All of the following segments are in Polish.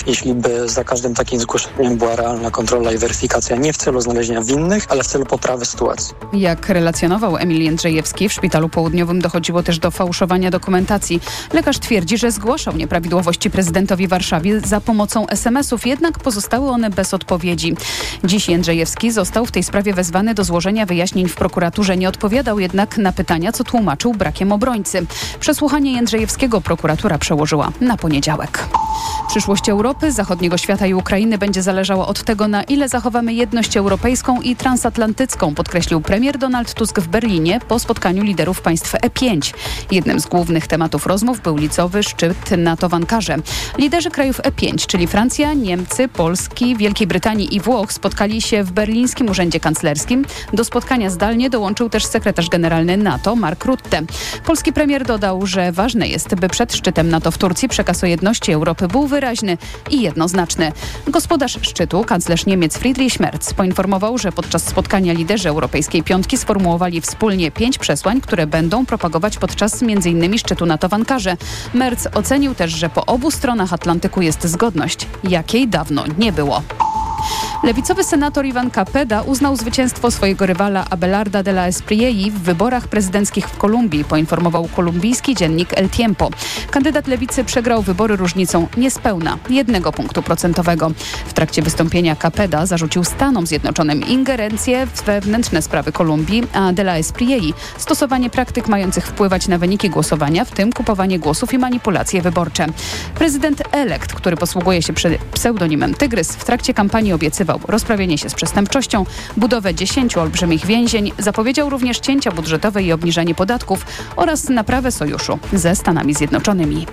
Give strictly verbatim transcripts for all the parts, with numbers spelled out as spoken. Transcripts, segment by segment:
jeśli by za każdym takim zgłoszeniem była realna kontrola i weryfikacja, nie w celu znalezienia winnych, ale w celu poprawy sytuacji. Jak relacjonował Emil Jędrzejewski, w Szpitalu Południowym dochodziło też do fałszowania dokumentacji. Lekarz twierdzi, że zgłaszał nieprawidłowości prezydentowi Warszawie za pomocą es em esów, jednak pozostały one bez odpowiedzi. Dziś Jędrzejewski został w tej sprawie wezwany do złożenia wyjaśnień w prokuraturze. Nie odpowiadał jednak na pytania, co tłumaczył brakiem obrońcy. Przesłuchanie Jędrzejewskiego prokuratura przełożyła na poniedziałek. Przyszłość Europy, zachodniego świata i Ukrainy będzie zależała od tego, na ile zachowamy jedność europejską i transatlantycką, podkreślił premier Donald Tusk w Berlinie po spotkaniu liderów państw E pięć. Jednym z głównych tematów rozmów był licowy szczyt NATO w Ankarze. Liderzy krajów E pięć, czyli Francja, Niemcy, Polski, Wielkiej Brytanii i Włoch, spotkali się w berlińskim urzędzie kanclerskim. Do spotkania zdalnie dołączył też sekretarz generalny NATO Mark Rutte. Polski premier dodał, że ważne jest, by przed szczytem NATO w Turcji przekaz o jedności Europy był wyraźny i jednoznaczny. Gospodarz szczytu, kanclerz Niemiec Friedrich Merz, poinformował, że podczas spotkania liderzy Europejskiej Piątki sformułowali wspólnie pięć przesłań, które będą propagować podczas między innymi szczytu NATO w Ankarze. Merz ocenił też, że po obu stronach Atlantyku jest zgodność, jakiej dawno nie było. Lewicowy senator Ivan Capeda uznał zwycięstwo swojego rywala Abelarda de la Espriella w wyborach prezydenckich w Kolumbii, poinformował kolumbijski dziennik El Tiempo. Kandydat lewicy przegrał wybory różnicą niespełna jednego punktu procentowego. W trakcie wystąpienia Capeda zarzucił Stanom Zjednoczonym ingerencję w wewnętrzne sprawy Kolumbii, a de la Espriella stosowanie praktyk mających wpływać na wyniki głosowania, w tym kupowanie głosów i manipulacje wyborcze. Prezydent elekt, który posługuje się pseudonimem Tygrys, w trakcie kampanii obiecywał rozprawienie się z przestępczością, budowę dziesięciu olbrzymich więzień, zapowiedział również cięcia budżetowe i obniżenie podatków oraz naprawę sojuszu ze Stanami Zjednoczonymi.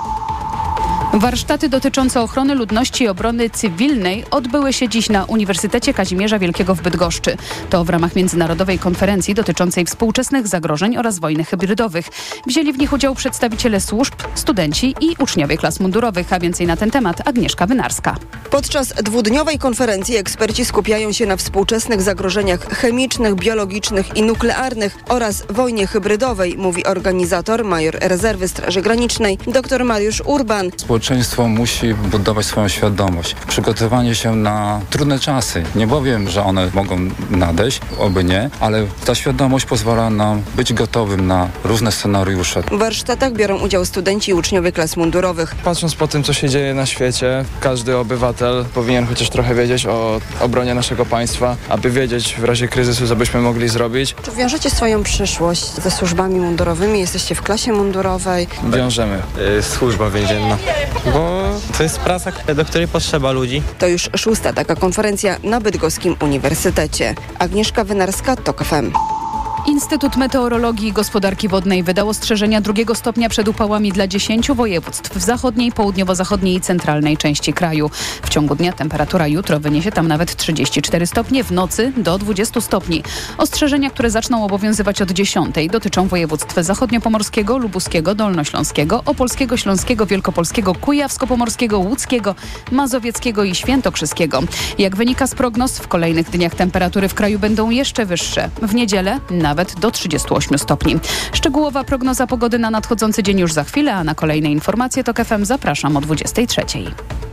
Warsztaty dotyczące ochrony ludności i obrony cywilnej odbyły się dziś na Uniwersytecie Kazimierza Wielkiego w Bydgoszczy. To w ramach międzynarodowej konferencji dotyczącej współczesnych zagrożeń oraz wojny hybrydowych. Wzięli w nich udział przedstawiciele służb, studenci i uczniowie klas mundurowych, a więcej na ten temat Agnieszka Wynarska. Podczas dwudniowej konferencji eksperci skupiają się na współczesnych zagrożeniach chemicznych, biologicznych i nuklearnych oraz wojnie hybrydowej, mówi organizator, major rezerwy Straży Granicznej, dr Mariusz Urban. Społeczeństwo musi budować swoją świadomość. Przygotowanie się na trudne czasy. Nie powiem, że one mogą nadejść, oby nie, ale ta świadomość pozwala nam być gotowym na różne scenariusze. W warsztatach biorą udział studenci i uczniowie klas mundurowych. Patrząc po tym, co się dzieje na świecie, każdy obywatel powinien chociaż trochę wiedzieć o obronie naszego państwa, aby wiedzieć w razie kryzysu, co byśmy mogli zrobić. Czy wiążecie swoją przyszłość ze służbami mundurowymi? Jesteście w klasie mundurowej? Wiążemy. Yy, służba więzienna. Bo to jest praca, do której potrzeba ludzi. To już szósta taka konferencja na Bydgoskim Uniwersytecie. Agnieszka Wynarska, TOK F M. Instytut Meteorologii i Gospodarki Wodnej wydał ostrzeżenia drugiego stopnia przed upałami dla dziesięciu województw w zachodniej, południowo-zachodniej i centralnej części kraju. W ciągu dnia temperatura jutro wyniesie tam nawet trzydzieści cztery stopnie, w nocy do dwudziestu stopni. Ostrzeżenia, które zaczną obowiązywać od dziesiątej, dotyczą województw zachodniopomorskiego, lubuskiego, dolnośląskiego, opolskiego, śląskiego, wielkopolskiego, kujawsko-pomorskiego, łódzkiego, mazowieckiego i świętokrzyskiego. Jak wynika z prognoz, w kolejnych dniach temperatury w kraju będą jeszcze wyższe. W niedzielę na nawet do trzydziestu ośmiu stopni. Szczegółowa prognoza pogody na nadchodzący dzień już za chwilę, a na kolejne informacje TOK F M zapraszam o dwudziestej trzeciej.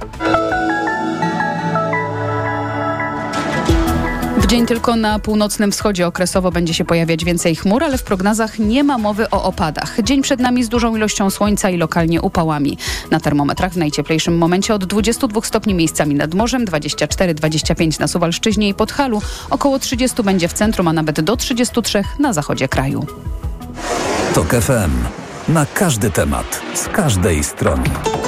W dzień tylko na północnym wschodzie okresowo będzie się pojawiać więcej chmur, ale w prognozach nie ma mowy o opadach. Dzień przed nami z dużą ilością słońca i lokalnie upałami. Na termometrach w najcieplejszym momencie od dwudziestu dwóch stopni miejscami nad morzem, dwadzieścia cztery dwadzieścia pięć na Suwalszczyźnie i Podhalu, około trzydziestu będzie w centrum, a nawet do trzydziestu trzech na zachodzie kraju. TOK F M. Na każdy temat, z każdej strony.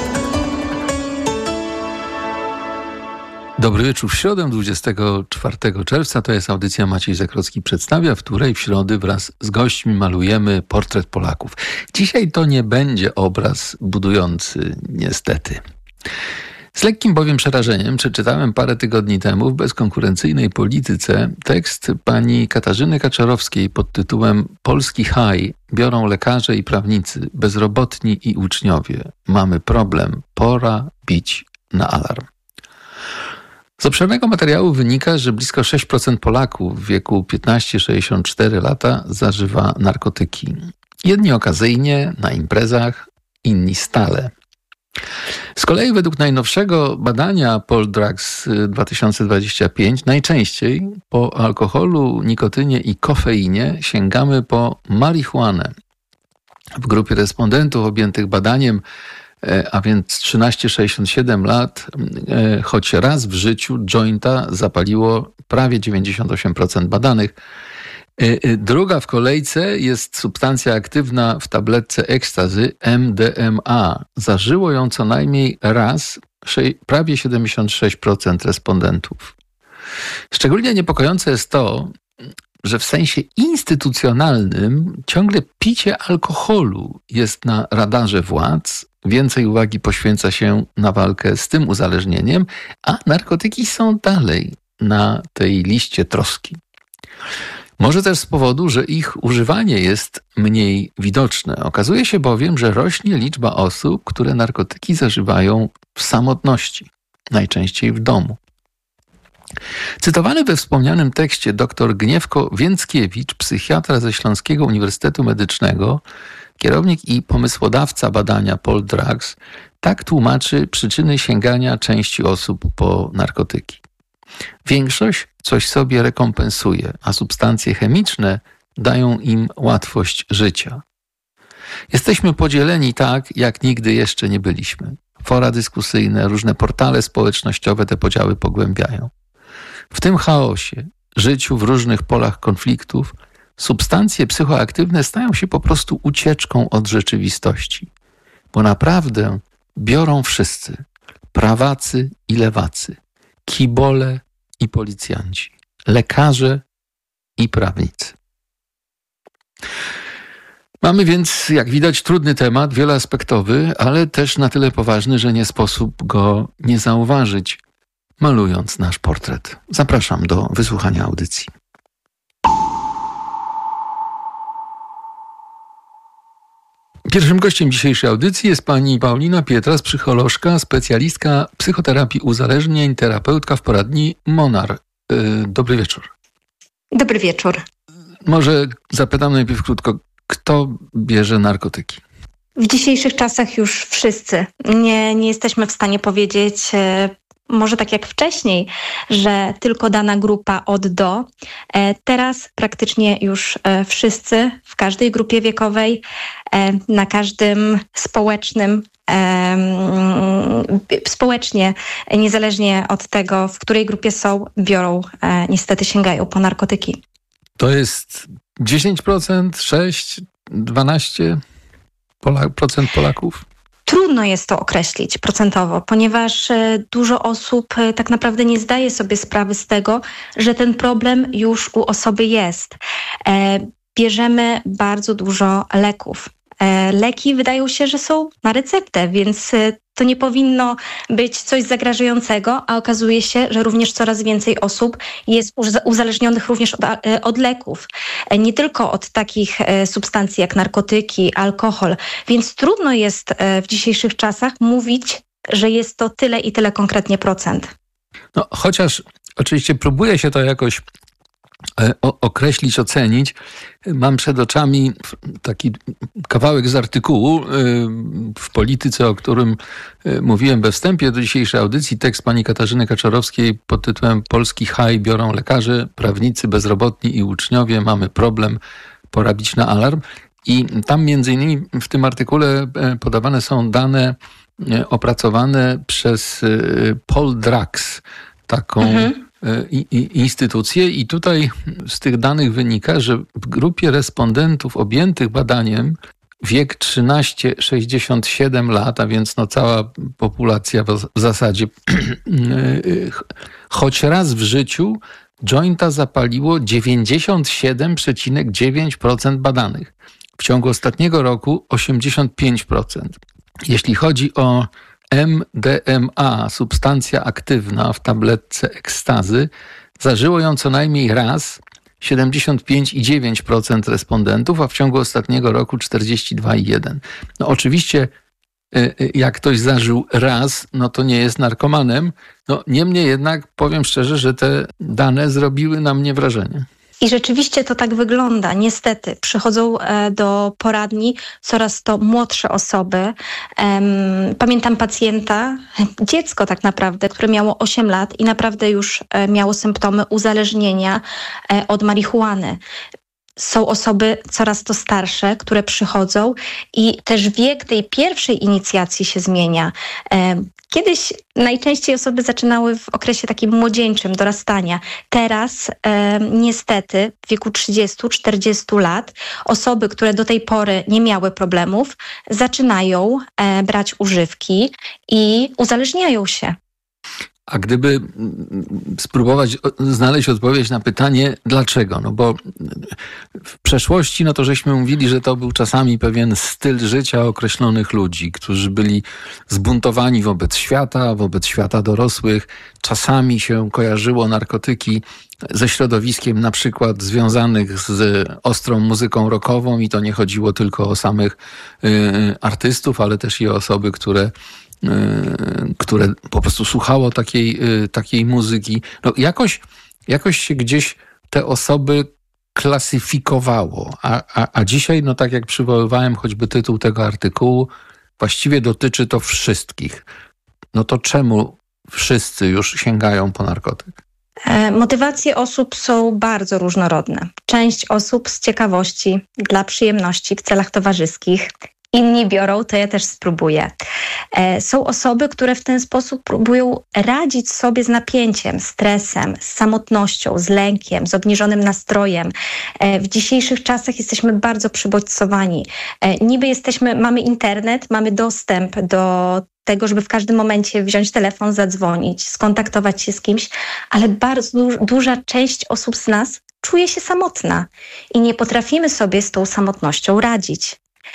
Dobry wieczór. W środę dwudziestego czwartego czerwca to jest audycja Maciej Zakrocki przedstawia, w której w środę wraz z gośćmi malujemy portret Polaków. Dzisiaj to nie będzie obraz budujący, niestety. Z lekkim bowiem przerażeniem przeczytałem parę tygodni temu w bezkonkurencyjnej polityce tekst pani Katarzyny Kaczorowskiej pod tytułem Polski haj biorą lekarze i prawnicy, bezrobotni i uczniowie. Mamy problem, pora bić na alarm. Z obszernego materiału wynika, że blisko sześć procent Polaków w wieku piętnaście do sześćdziesięciu czterech lat zażywa narkotyki. Jedni okazyjnie, na imprezach, inni stale. Z kolei według najnowszego badania Poll-Drugs dwa tysiące dwadzieścia pięć najczęściej po alkoholu, nikotynie i kofeinie sięgamy po marihuanę. W grupie respondentów objętych badaniem, a więc trzynaście sześćdziesiąt siedem lat, choć raz w życiu jointa zapaliło prawie dziewięćdziesiąt osiem procent badanych. Druga w kolejce jest substancja aktywna w tabletce ekstazy M D M A. Zażyło ją co najmniej raz prawie siedemdziesiąt sześć procent respondentów. Szczególnie niepokojące jest to, że w sensie instytucjonalnym ciągle picie alkoholu jest na radarze władz, więcej uwagi poświęca się na walkę z tym uzależnieniem, a narkotyki są dalej na tej liście troski. Może też z powodu, że ich używanie jest mniej widoczne. Okazuje się bowiem, że rośnie liczba osób, które narkotyki zażywają w samotności, najczęściej w domu. Cytowany we wspomnianym tekście dr Gniewko Więckiewicz, psychiatra ze Śląskiego Uniwersytetu Medycznego, kierownik i pomysłodawca badania Poll-Drugs, tak tłumaczy przyczyny sięgania części osób po narkotyki. Większość coś sobie rekompensuje, a substancje chemiczne dają im łatwość życia. Jesteśmy podzieleni tak, jak nigdy jeszcze nie byliśmy. Fora dyskusyjne, różne portale społecznościowe te podziały pogłębiają. W tym chaosie, życiu w różnych polach konfliktów, substancje psychoaktywne stają się po prostu ucieczką od rzeczywistości. Bo naprawdę biorą wszyscy, prawacy i lewacy, kibole i policjanci, lekarze i prawnicy. Mamy więc, jak widać, trudny temat, wieloaspektowy, ale też na tyle poważny, że nie sposób go nie zauważyć, malując nasz portret. Zapraszam do wysłuchania audycji. Pierwszym gościem dzisiejszej audycji jest pani Paulina Pietras, psycholożka, specjalistka psychoterapii uzależnień, terapeutka w poradni Monar. Dobry wieczór. Dobry wieczór. Może zapytam najpierw krótko, kto bierze narkotyki? W dzisiejszych czasach już wszyscy. Nie, nie jesteśmy w stanie powiedzieć, może tak jak wcześniej, że tylko dana grupa od do. Teraz praktycznie już wszyscy w każdej grupie wiekowej, na każdym społecznym, społecznie, niezależnie od tego, w której grupie są, biorą, niestety sięgają po narkotyki. To jest dziesięć procent, sześć, dwanaście procent Polaków? Trudno jest to określić procentowo, ponieważ dużo osób tak naprawdę nie zdaje sobie sprawy z tego, że ten problem już u osoby jest. Bierzemy bardzo dużo leków. Leki wydają się, że są na receptę, więc to nie powinno być coś zagrażającego, a okazuje się, że również coraz więcej osób jest uzależnionych również od, od leków. Nie tylko od takich substancji jak narkotyki, alkohol. Więc trudno jest w dzisiejszych czasach mówić, że jest to tyle i tyle konkretnie procent. No, chociaż oczywiście próbuje się to jakoś O, określić, ocenić. Mam przed oczami taki kawałek z artykułu w Polityce, o którym mówiłem we wstępie do dzisiejszej audycji. Tekst pani Katarzyny Kaczorowskiej pod tytułem Polski haj biorą lekarze, prawnicy, bezrobotni i uczniowie. Mamy problem, pora bić na alarm. I tam między innymi w tym artykule podawane są dane opracowane przez Poll-Drugs, taką mhm. I, i, instytucje i tutaj z tych danych wynika, że w grupie respondentów objętych badaniem wiek trzynaście sześćdziesiąt siedem lat, a więc no cała populacja w zasadzie choć raz w życiu jointa zapaliło dziewięćdziesiąt siedem przecinek dziewięć procent badanych. W ciągu ostatniego roku osiemdziesiąt pięć procent. Jeśli chodzi o M D M A, substancja aktywna w tabletce ekstazy, zażyło ją co najmniej raz siedemdziesiąt pięć przecinek dziewięć procent respondentów, a w ciągu ostatniego roku czterdzieści dwa przecinek jeden procent. No oczywiście jak ktoś zażył raz, no to nie jest narkomanem. No niemniej jednak powiem szczerze, że te dane zrobiły na mnie wrażenie. I rzeczywiście to tak wygląda. Niestety przychodzą do poradni coraz to młodsze osoby. Pamiętam pacjenta, dziecko tak naprawdę, które miało osiem lat i naprawdę już miało symptomy uzależnienia od marihuany. Są osoby coraz to starsze, które przychodzą i też wiek tej pierwszej inicjacji się zmienia. Kiedyś najczęściej osoby zaczynały w okresie takim młodzieńczym, dorastania. Teraz e, niestety w wieku trzydziestu czterdziestu lat osoby, które do tej pory nie miały problemów, zaczynają e, brać używki i uzależniają się. A gdyby spróbować znaleźć odpowiedź na pytanie, dlaczego? No bo w przeszłości, no to żeśmy mówili, że to był czasami pewien styl życia określonych ludzi, którzy byli zbuntowani wobec świata, wobec świata dorosłych. Czasami się kojarzyło narkotyki ze środowiskiem na przykład związanych z ostrą muzyką rockową i to nie chodziło tylko o samych y, artystów, ale też i o osoby, które które po prostu słuchało takiej, takiej muzyki. No jakoś, jakoś się gdzieś te osoby klasyfikowało, a, a, a dzisiaj, no tak jak przywoływałem choćby tytuł tego artykułu, właściwie dotyczy to wszystkich. No to czemu wszyscy już sięgają po narkotyk? Motywacje osób są bardzo różnorodne. Część osób z ciekawości, dla przyjemności, w celach towarzyskich. Inni biorą, to ja też spróbuję. Są osoby, które w ten sposób próbują radzić sobie z napięciem, stresem, z samotnością, z lękiem, z obniżonym nastrojem. W dzisiejszych czasach jesteśmy bardzo przybodźcowani. Niby jesteśmy, mamy internet, mamy dostęp do tego, żeby w każdym momencie wziąć telefon, zadzwonić, skontaktować się z kimś, ale bardzo duża część osób z nas czuje się samotna i nie potrafimy sobie z tą samotnością radzić.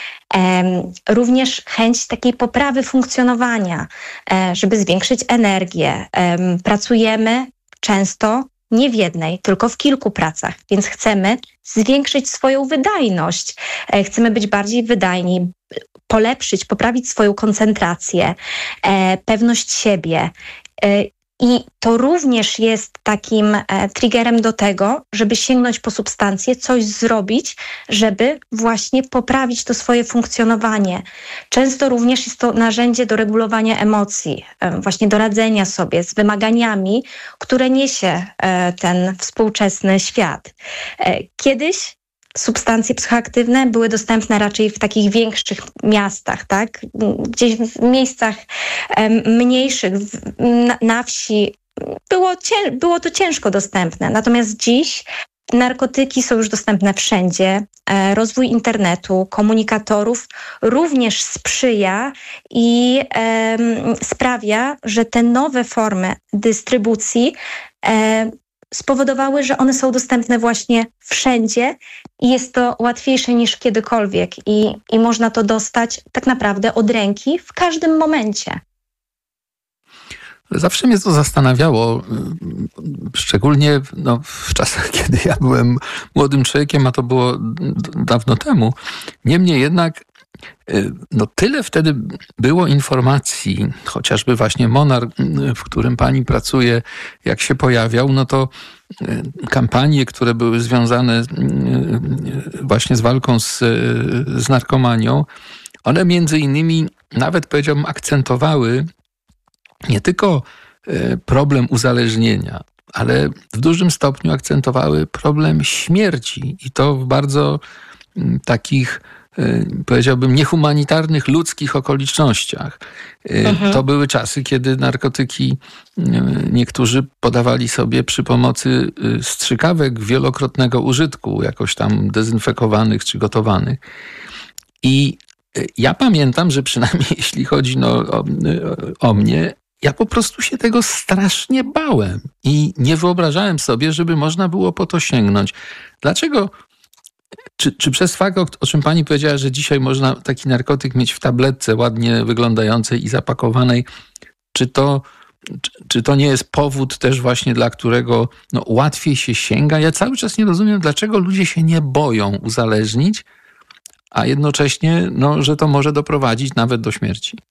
Również chęć takiej poprawy funkcjonowania, żeby zwiększyć energię. Pracujemy często nie w jednej, tylko w kilku pracach, więc chcemy zwiększyć swoją wydajność. Chcemy być bardziej wydajni, polepszyć, poprawić swoją koncentrację, pewność siebie. I to również jest takim e, triggerem do tego, żeby sięgnąć po substancję, coś zrobić, żeby właśnie poprawić to swoje funkcjonowanie. Często również jest to narzędzie do regulowania emocji, e, właśnie do radzenia sobie z wymaganiami, które niesie e, ten współczesny świat. E, kiedyś substancje psychoaktywne były dostępne raczej w takich większych miastach, tak? Gdzieś w miejscach um, mniejszych, na, na wsi było, cię, było to ciężko dostępne. Natomiast dziś narkotyki są już dostępne wszędzie. E, rozwój internetu, komunikatorów również sprzyja i e, sprawia, że te nowe formy dystrybucji e, spowodowały, że one są dostępne właśnie wszędzie i jest to łatwiejsze niż kiedykolwiek i, i można to dostać tak naprawdę od ręki w każdym momencie. Zawsze mnie to zastanawiało, szczególnie no, w czasach, kiedy ja byłem młodym człowiekiem, a to było dawno temu. Niemniej jednak no tyle wtedy było informacji, chociażby właśnie Monar, w którym pani pracuje, jak się pojawiał, no to kampanie, które były związane właśnie z walką z, z narkomanią, one między innymi nawet powiedziałbym akcentowały nie tylko problem uzależnienia, ale w dużym stopniu akcentowały problem śmierci i to w bardzo takich, powiedziałbym, niehumanitarnych, ludzkich okolicznościach. Mhm. To były czasy, kiedy narkotyki niektórzy podawali sobie przy pomocy strzykawek wielokrotnego użytku, jakoś tam dezynfekowanych czy gotowanych. I ja pamiętam, że przynajmniej jeśli chodzi no, o, o mnie, ja po prostu się tego strasznie bałem i nie wyobrażałem sobie, żeby można było po to sięgnąć. Dlaczego? Czy, czy przez fakt, o, o czym pani powiedziała, że dzisiaj można taki narkotyk mieć w tabletce ładnie wyglądającej i zapakowanej, czy to, czy, czy to nie jest powód też właśnie, dla którego no, łatwiej się sięga? Ja cały czas nie rozumiem, dlaczego ludzie się nie boją uzależnić, a jednocześnie, no, że to może doprowadzić nawet do śmierci.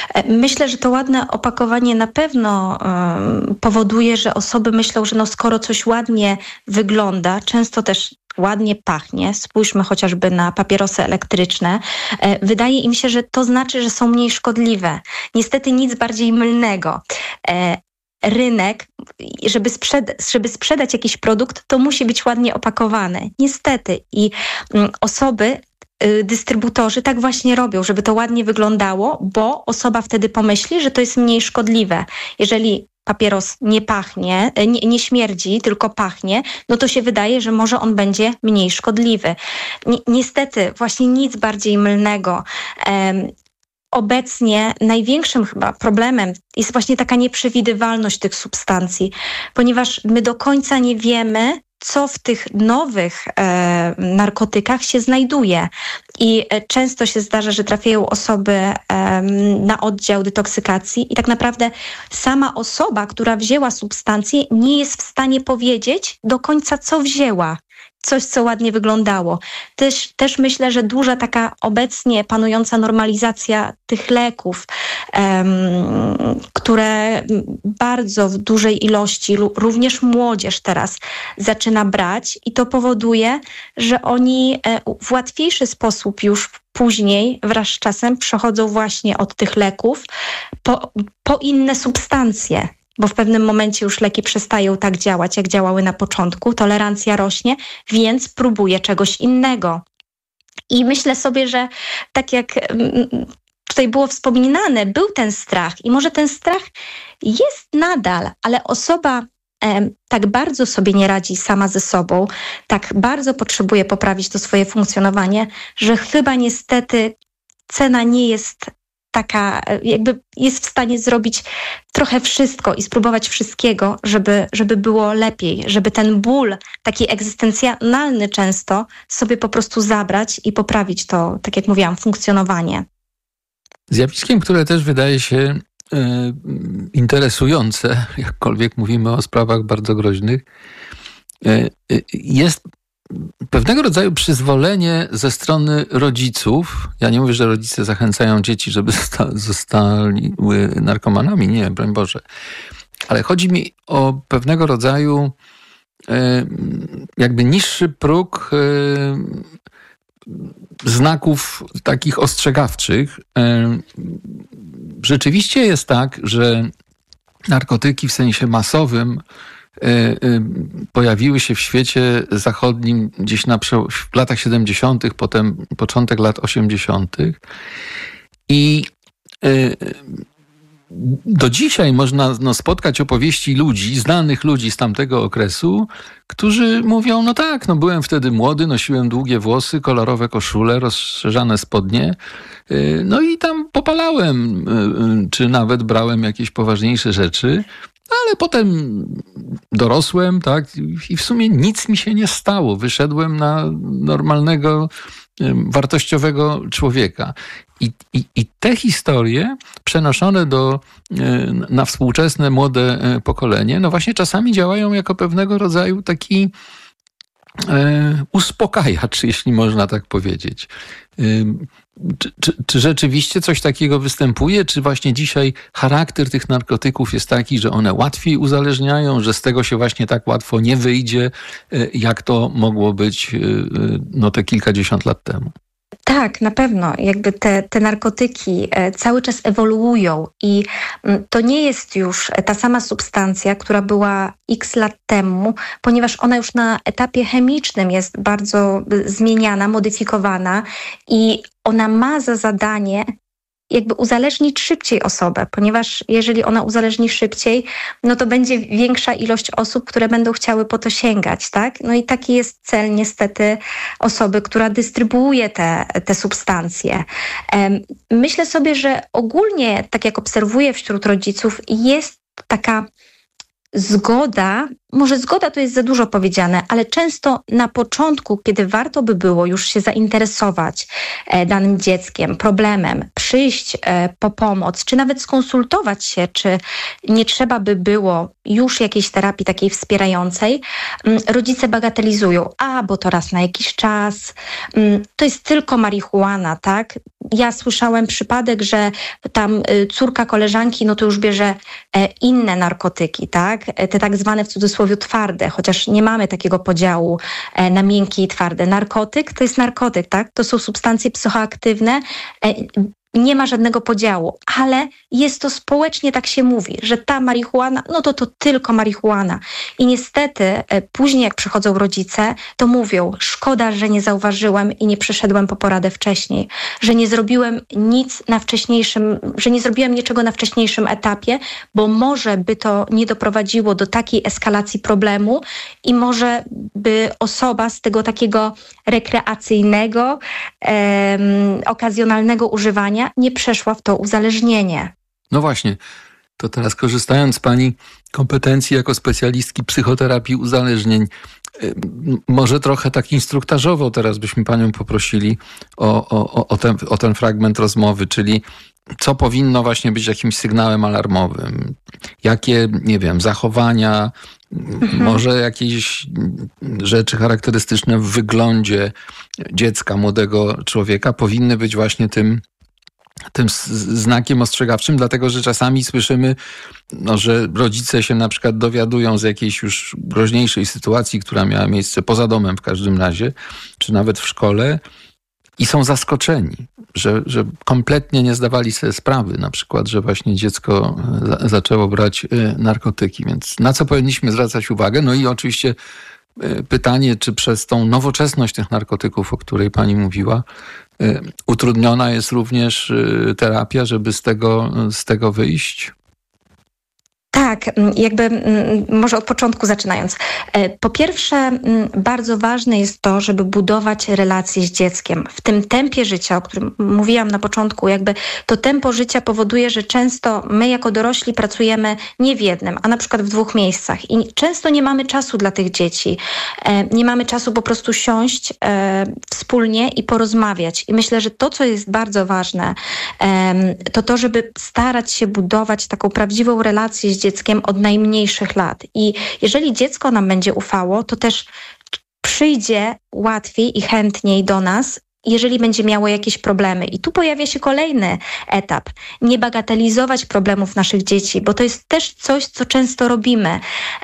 Myślę, że to ładne opakowanie na pewno um, powoduje, że osoby myślą, że no skoro coś ładnie wygląda, często też ładnie pachnie, spójrzmy chociażby na papierosy elektryczne, e, wydaje im się, że to znaczy, że są mniej szkodliwe. Niestety nic bardziej mylnego. E, rynek, żeby, sprzed- żeby sprzedać jakiś produkt, to musi być ładnie opakowany. Niestety. I mm, osoby, y, dystrybutorzy tak właśnie robią, żeby to ładnie wyglądało, bo osoba wtedy pomyśli, że to jest mniej szkodliwe. Jeżeli papieros nie pachnie, nie, nie śmierdzi, tylko pachnie, no to się wydaje, że może on będzie mniej szkodliwy. Ni- niestety, właśnie nic bardziej mylnego. Um, Obecnie największym chyba problemem jest właśnie taka nieprzewidywalność tych substancji, ponieważ my do końca nie wiemy, co w tych nowych e, narkotykach się znajduje. I e, często się zdarza, że trafiają osoby e, na oddział detoksykacji i tak naprawdę sama osoba, która wzięła substancję, nie jest w stanie powiedzieć do końca, co wzięła. Coś, co ładnie wyglądało. Też, też myślę, że duża taka obecnie panująca normalizacja tych leków, um, które bardzo w dużej ilości, również młodzież teraz zaczyna brać i to powoduje, że oni w łatwiejszy sposób już później wraz z czasem przechodzą właśnie od tych leków po, po inne substancje. Bo w pewnym momencie już leki przestają tak działać, jak działały na początku. Tolerancja rośnie, więc próbuje czegoś innego. I myślę sobie, że tak jak tutaj było wspominane, był ten strach i może ten strach jest nadal, ale osoba e, tak bardzo sobie nie radzi sama ze sobą, tak bardzo potrzebuje poprawić to swoje funkcjonowanie, że chyba niestety cena nie jest taka, jakby jest w stanie zrobić trochę wszystko i spróbować wszystkiego, żeby, żeby było lepiej, żeby ten ból, taki egzystencjalny często, sobie po prostu zabrać i poprawić to, tak jak mówiłam, funkcjonowanie. Zjawiskiem, które też wydaje się y, interesujące, jakkolwiek mówimy o sprawach bardzo groźnych, y, y, jest pewnego rodzaju przyzwolenie ze strony rodziców. Ja nie mówię, że rodzice zachęcają dzieci, żeby zosta- zostali narkomanami. Nie, broń Boże. Ale chodzi mi o pewnego rodzaju e, jakby niższy próg e, znaków takich ostrzegawczych. E, rzeczywiście jest tak, że narkotyki w sensie masowym pojawiły się w świecie zachodnim gdzieś na, w latach siedemdziesiątych, potem początek lat osiemdziesiątych. I do dzisiaj można no, spotkać opowieści ludzi, znanych ludzi z tamtego okresu, którzy mówią, no tak, no byłem wtedy młody, nosiłem długie włosy, kolorowe koszule, rozszerzane spodnie, no i tam popalałem, czy nawet brałem jakieś poważniejsze rzeczy. Ale potem dorosłem, tak, i w sumie nic mi się nie stało. Wyszedłem na normalnego, wartościowego człowieka. I, i, i te historie przenoszone do, na współczesne, młode pokolenie, no właśnie czasami działają jako pewnego rodzaju taki e, uspokajacz, jeśli można tak powiedzieć. E, Czy, czy, czy rzeczywiście coś takiego występuje? Czy właśnie dzisiaj charakter tych narkotyków jest taki, że one łatwiej uzależniają, że z tego się właśnie tak łatwo nie wyjdzie, jak to mogło być no, te kilkadziesiąt lat temu? Tak, na pewno. Jakby te, te narkotyki cały czas ewoluują i to nie jest już ta sama substancja, która była x lat temu, ponieważ ona już na etapie chemicznym jest bardzo zmieniana, modyfikowana i ona ma za zadanie jakby uzależnić szybciej osobę, ponieważ jeżeli ona uzależni szybciej, no to będzie większa ilość osób, które będą chciały po to sięgać, tak? No i taki jest cel niestety osoby, która dystrybuuje te, te substancje. Myślę sobie, że ogólnie, tak jak obserwuję wśród rodziców, jest taka zgoda może zgoda to jest za dużo powiedziane, ale często na początku, kiedy warto by było już się zainteresować e, danym dzieckiem, problemem, przyjść e, po pomoc, czy nawet skonsultować się, czy nie trzeba by było już jakiejś terapii takiej wspierającej, m, rodzice bagatelizują, a bo to raz na jakiś czas, m, to jest tylko marihuana, tak? Ja słyszałem przypadek, że tam y, córka koleżanki, no to już bierze e, inne narkotyki, tak? E, te tak zwane w cudzysłowie twarde, chociaż nie mamy takiego podziału e, na miękkie i twarde. Narkotyk to jest narkotyk, tak? To są substancje psychoaktywne. E, Nie ma żadnego podziału, ale jest to społecznie, tak się mówi, że ta marihuana, no to to tylko marihuana. I niestety e, później jak przychodzą rodzice, to mówią, szkoda, że nie zauważyłem i nie przyszedłem po poradę wcześniej, że nie zrobiłem nic na wcześniejszym, że nie zrobiłem niczego na wcześniejszym etapie, bo może by to nie doprowadziło do takiej eskalacji problemu i może by osoba z tego takiego rekreacyjnego, em, okazjonalnego używania nie przeszła w to uzależnienie. No właśnie, to teraz korzystając z Pani kompetencji jako specjalistki psychoterapii uzależnień, może trochę tak instruktażowo teraz byśmy Panią poprosili o, o, o, ten, o ten fragment rozmowy, czyli co powinno właśnie być jakimś sygnałem alarmowym? Jakie, nie wiem, zachowania, mhm. może jakieś rzeczy charakterystyczne w wyglądzie dziecka, młodego człowieka powinny być właśnie tym tym znakiem ostrzegawczym, dlatego że czasami słyszymy, no, że rodzice się na przykład dowiadują z jakiejś już groźniejszej sytuacji, która miała miejsce poza domem w każdym razie, czy nawet w szkole i są zaskoczeni, że, że kompletnie nie zdawali sobie sprawy, na przykład, że właśnie dziecko za, zaczęło brać narkotyki. Więc na co powinniśmy zwracać uwagę? No i oczywiście pytanie, czy przez tą nowoczesność tych narkotyków, o której Pani mówiła, utrudniona jest również terapia, żeby z tego, z tego wyjść? Tak, jakby może od początku zaczynając. Po pierwsze, bardzo ważne jest to, żeby budować relacje z dzieckiem. W tym tempie życia, o którym mówiłam na początku, jakby to tempo życia powoduje, że często my jako dorośli pracujemy nie w jednym, a na przykład w dwóch miejscach. I często nie mamy czasu dla tych dzieci. Nie mamy czasu po prostu siąść wspólnie i porozmawiać. I myślę, że to, co jest bardzo ważne, to to, żeby starać się budować taką prawdziwą relację z dzieckiem od najmniejszych lat. I jeżeli dziecko nam będzie ufało, to też przyjdzie łatwiej i chętniej do nas, jeżeli będzie miało jakieś problemy. I tu pojawia się kolejny etap. Nie bagatelizować problemów naszych dzieci, bo to jest też coś, co często robimy.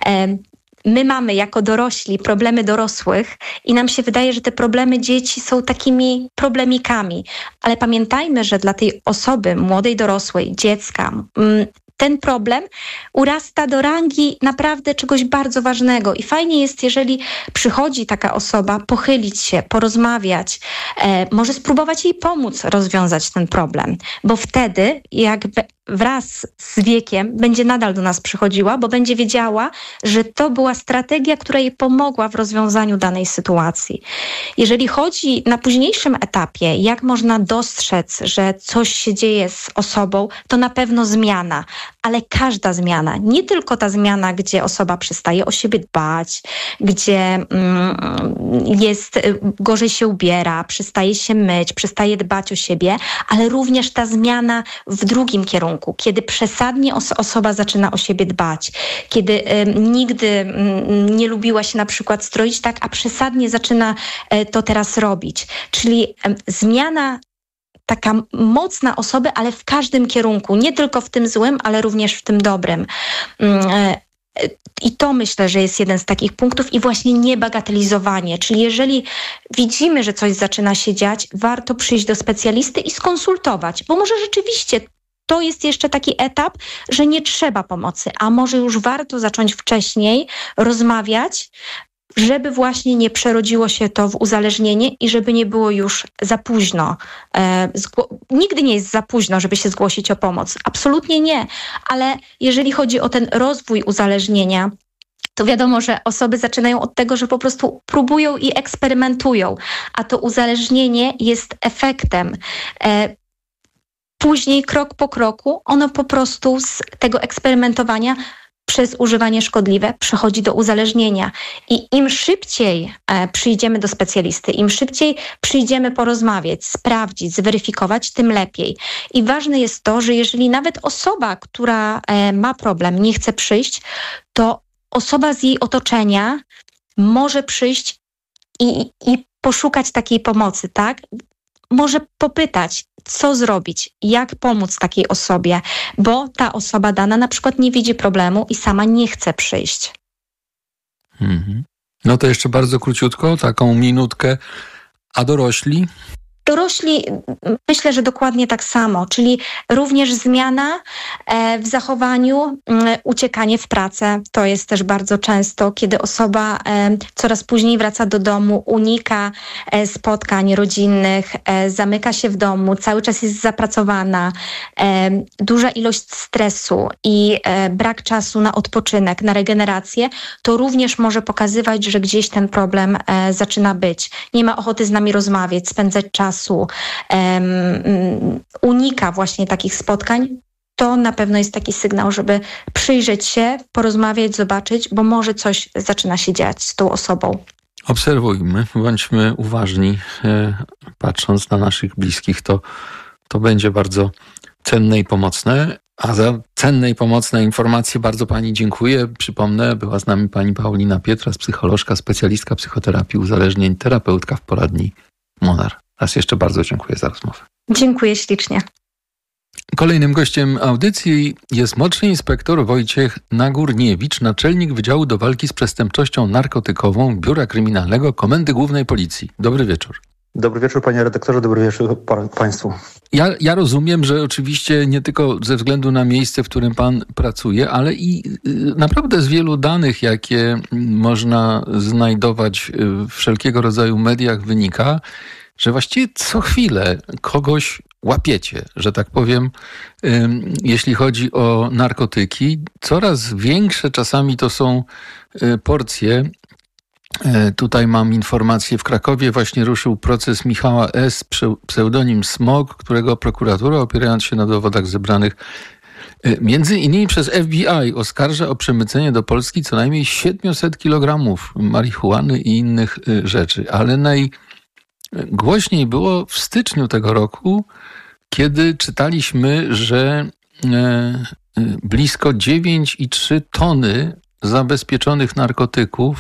My mamy jako dorośli problemy dorosłych i nam się wydaje, że te problemy dzieci są takimi problemikami. Ale pamiętajmy, że dla tej osoby młodej, dorosłej, dziecka, ten problem urasta do rangi naprawdę czegoś bardzo ważnego i fajnie jest, jeżeli przychodzi taka osoba, pochylić się, porozmawiać, e, może spróbować jej pomóc rozwiązać ten problem, bo wtedy jak wraz z wiekiem będzie nadal do nas przychodziła, bo będzie wiedziała, że to była strategia, która jej pomogła w rozwiązaniu danej sytuacji. Jeżeli chodzi na późniejszym etapie, jak można dostrzec, że coś się dzieje z osobą, to na pewno zmiana, ale każda zmiana, nie tylko ta zmiana, gdzie osoba przestaje o siebie dbać, gdzie mm, jest, gorzej się ubiera, przestaje się myć, przestaje dbać o siebie, ale również ta zmiana w drugim kierunku, kiedy przesadnie os- osoba zaczyna o siebie dbać, kiedy y, nigdy y, nie lubiła się na przykład stroić tak, a przesadnie zaczyna y, to teraz robić. Czyli y, zmiana taka mocna osoby, ale w każdym kierunku, nie tylko w tym złym, ale również w tym dobrym. Y, I to myślę, że jest jeden z takich punktów i właśnie niebagatelizowanie. Czyli jeżeli widzimy, że coś zaczyna się dziać, warto przyjść do specjalisty i skonsultować, bo może rzeczywiście to jest jeszcze taki etap, że nie trzeba pomocy, a może już warto zacząć wcześniej rozmawiać, żeby właśnie nie przerodziło się to w uzależnienie i żeby nie było już za późno. E, zgło- Nigdy nie jest za późno, żeby się zgłosić o pomoc. Absolutnie nie. Ale jeżeli chodzi o ten rozwój uzależnienia, to wiadomo, że osoby zaczynają od tego, że po prostu próbują i eksperymentują, a to uzależnienie jest efektem. E, Później, krok po kroku, ono po prostu z tego eksperymentowania przez używanie szkodliwe przechodzi do uzależnienia. I im szybciej e, przyjdziemy do specjalisty, im szybciej przyjdziemy porozmawiać, sprawdzić, zweryfikować, tym lepiej. I ważne jest to, że jeżeli nawet osoba, która e, ma problem, nie chce przyjść, to osoba z jej otoczenia może przyjść i, i poszukać takiej pomocy, tak? Może popytać, co zrobić, jak pomóc takiej osobie, bo ta osoba dana na przykład nie widzi problemu i sama nie chce przyjść. Mhm. No to jeszcze bardzo króciutko, taką minutkę. A dorośli? Dorośli, myślę, że dokładnie tak samo, czyli również zmiana w zachowaniu, uciekanie w pracę. To jest też bardzo często, kiedy osoba coraz później wraca do domu, unika spotkań rodzinnych, zamyka się w domu, cały czas jest zapracowana, duża ilość stresu i brak czasu na odpoczynek, na regenerację, to również może pokazywać, że gdzieś ten problem zaczyna być. Nie ma ochoty z nami rozmawiać, spędzać czas, Um, unika właśnie takich spotkań, to na pewno jest taki sygnał, żeby przyjrzeć się, porozmawiać, zobaczyć, bo może coś zaczyna się dziać z tą osobą. Obserwujmy, bądźmy uważni, e, patrząc na naszych bliskich, to, to będzie bardzo cenne i pomocne. A za cenne i pomocne informacje bardzo pani dziękuję. Przypomnę, była z nami pani Paulina Pietras, psycholożka, specjalistka psychoterapii uzależnień, terapeutka w poradni Monar. Raz jeszcze bardzo dziękuję za rozmowę. Dziękuję ślicznie. Kolejnym gościem audycji jest młodszy inspektor Wojciech Nagórniewicz, naczelnik Wydziału do Walki z Przestępczością Narkotykową Biura Kryminalnego Komendy Głównej Policji. Dobry wieczór. Dobry wieczór, panie redaktorze, dobry wieczór państwu. Ja, ja rozumiem, że oczywiście nie tylko ze względu na miejsce, w którym pan pracuje, ale i naprawdę z wielu danych, jakie można znajdować w wszelkiego rodzaju mediach, wynika, że właściwie co chwilę kogoś łapiecie, że tak powiem, jeśli chodzi o narkotyki. Coraz większe czasami to są porcje. Tutaj mam informację, w Krakowie właśnie ruszył proces Michała S., pseudonim Smog, którego prokuratura, opierając się na dowodach zebranych między innymi przez F B I, oskarża o przemycenie do Polski co najmniej siedemset kilogramów marihuany i innych rzeczy. Ale najgłośniej było w styczniu tego roku, kiedy czytaliśmy, że blisko dziewięć i trzy tony zabezpieczonych narkotyków,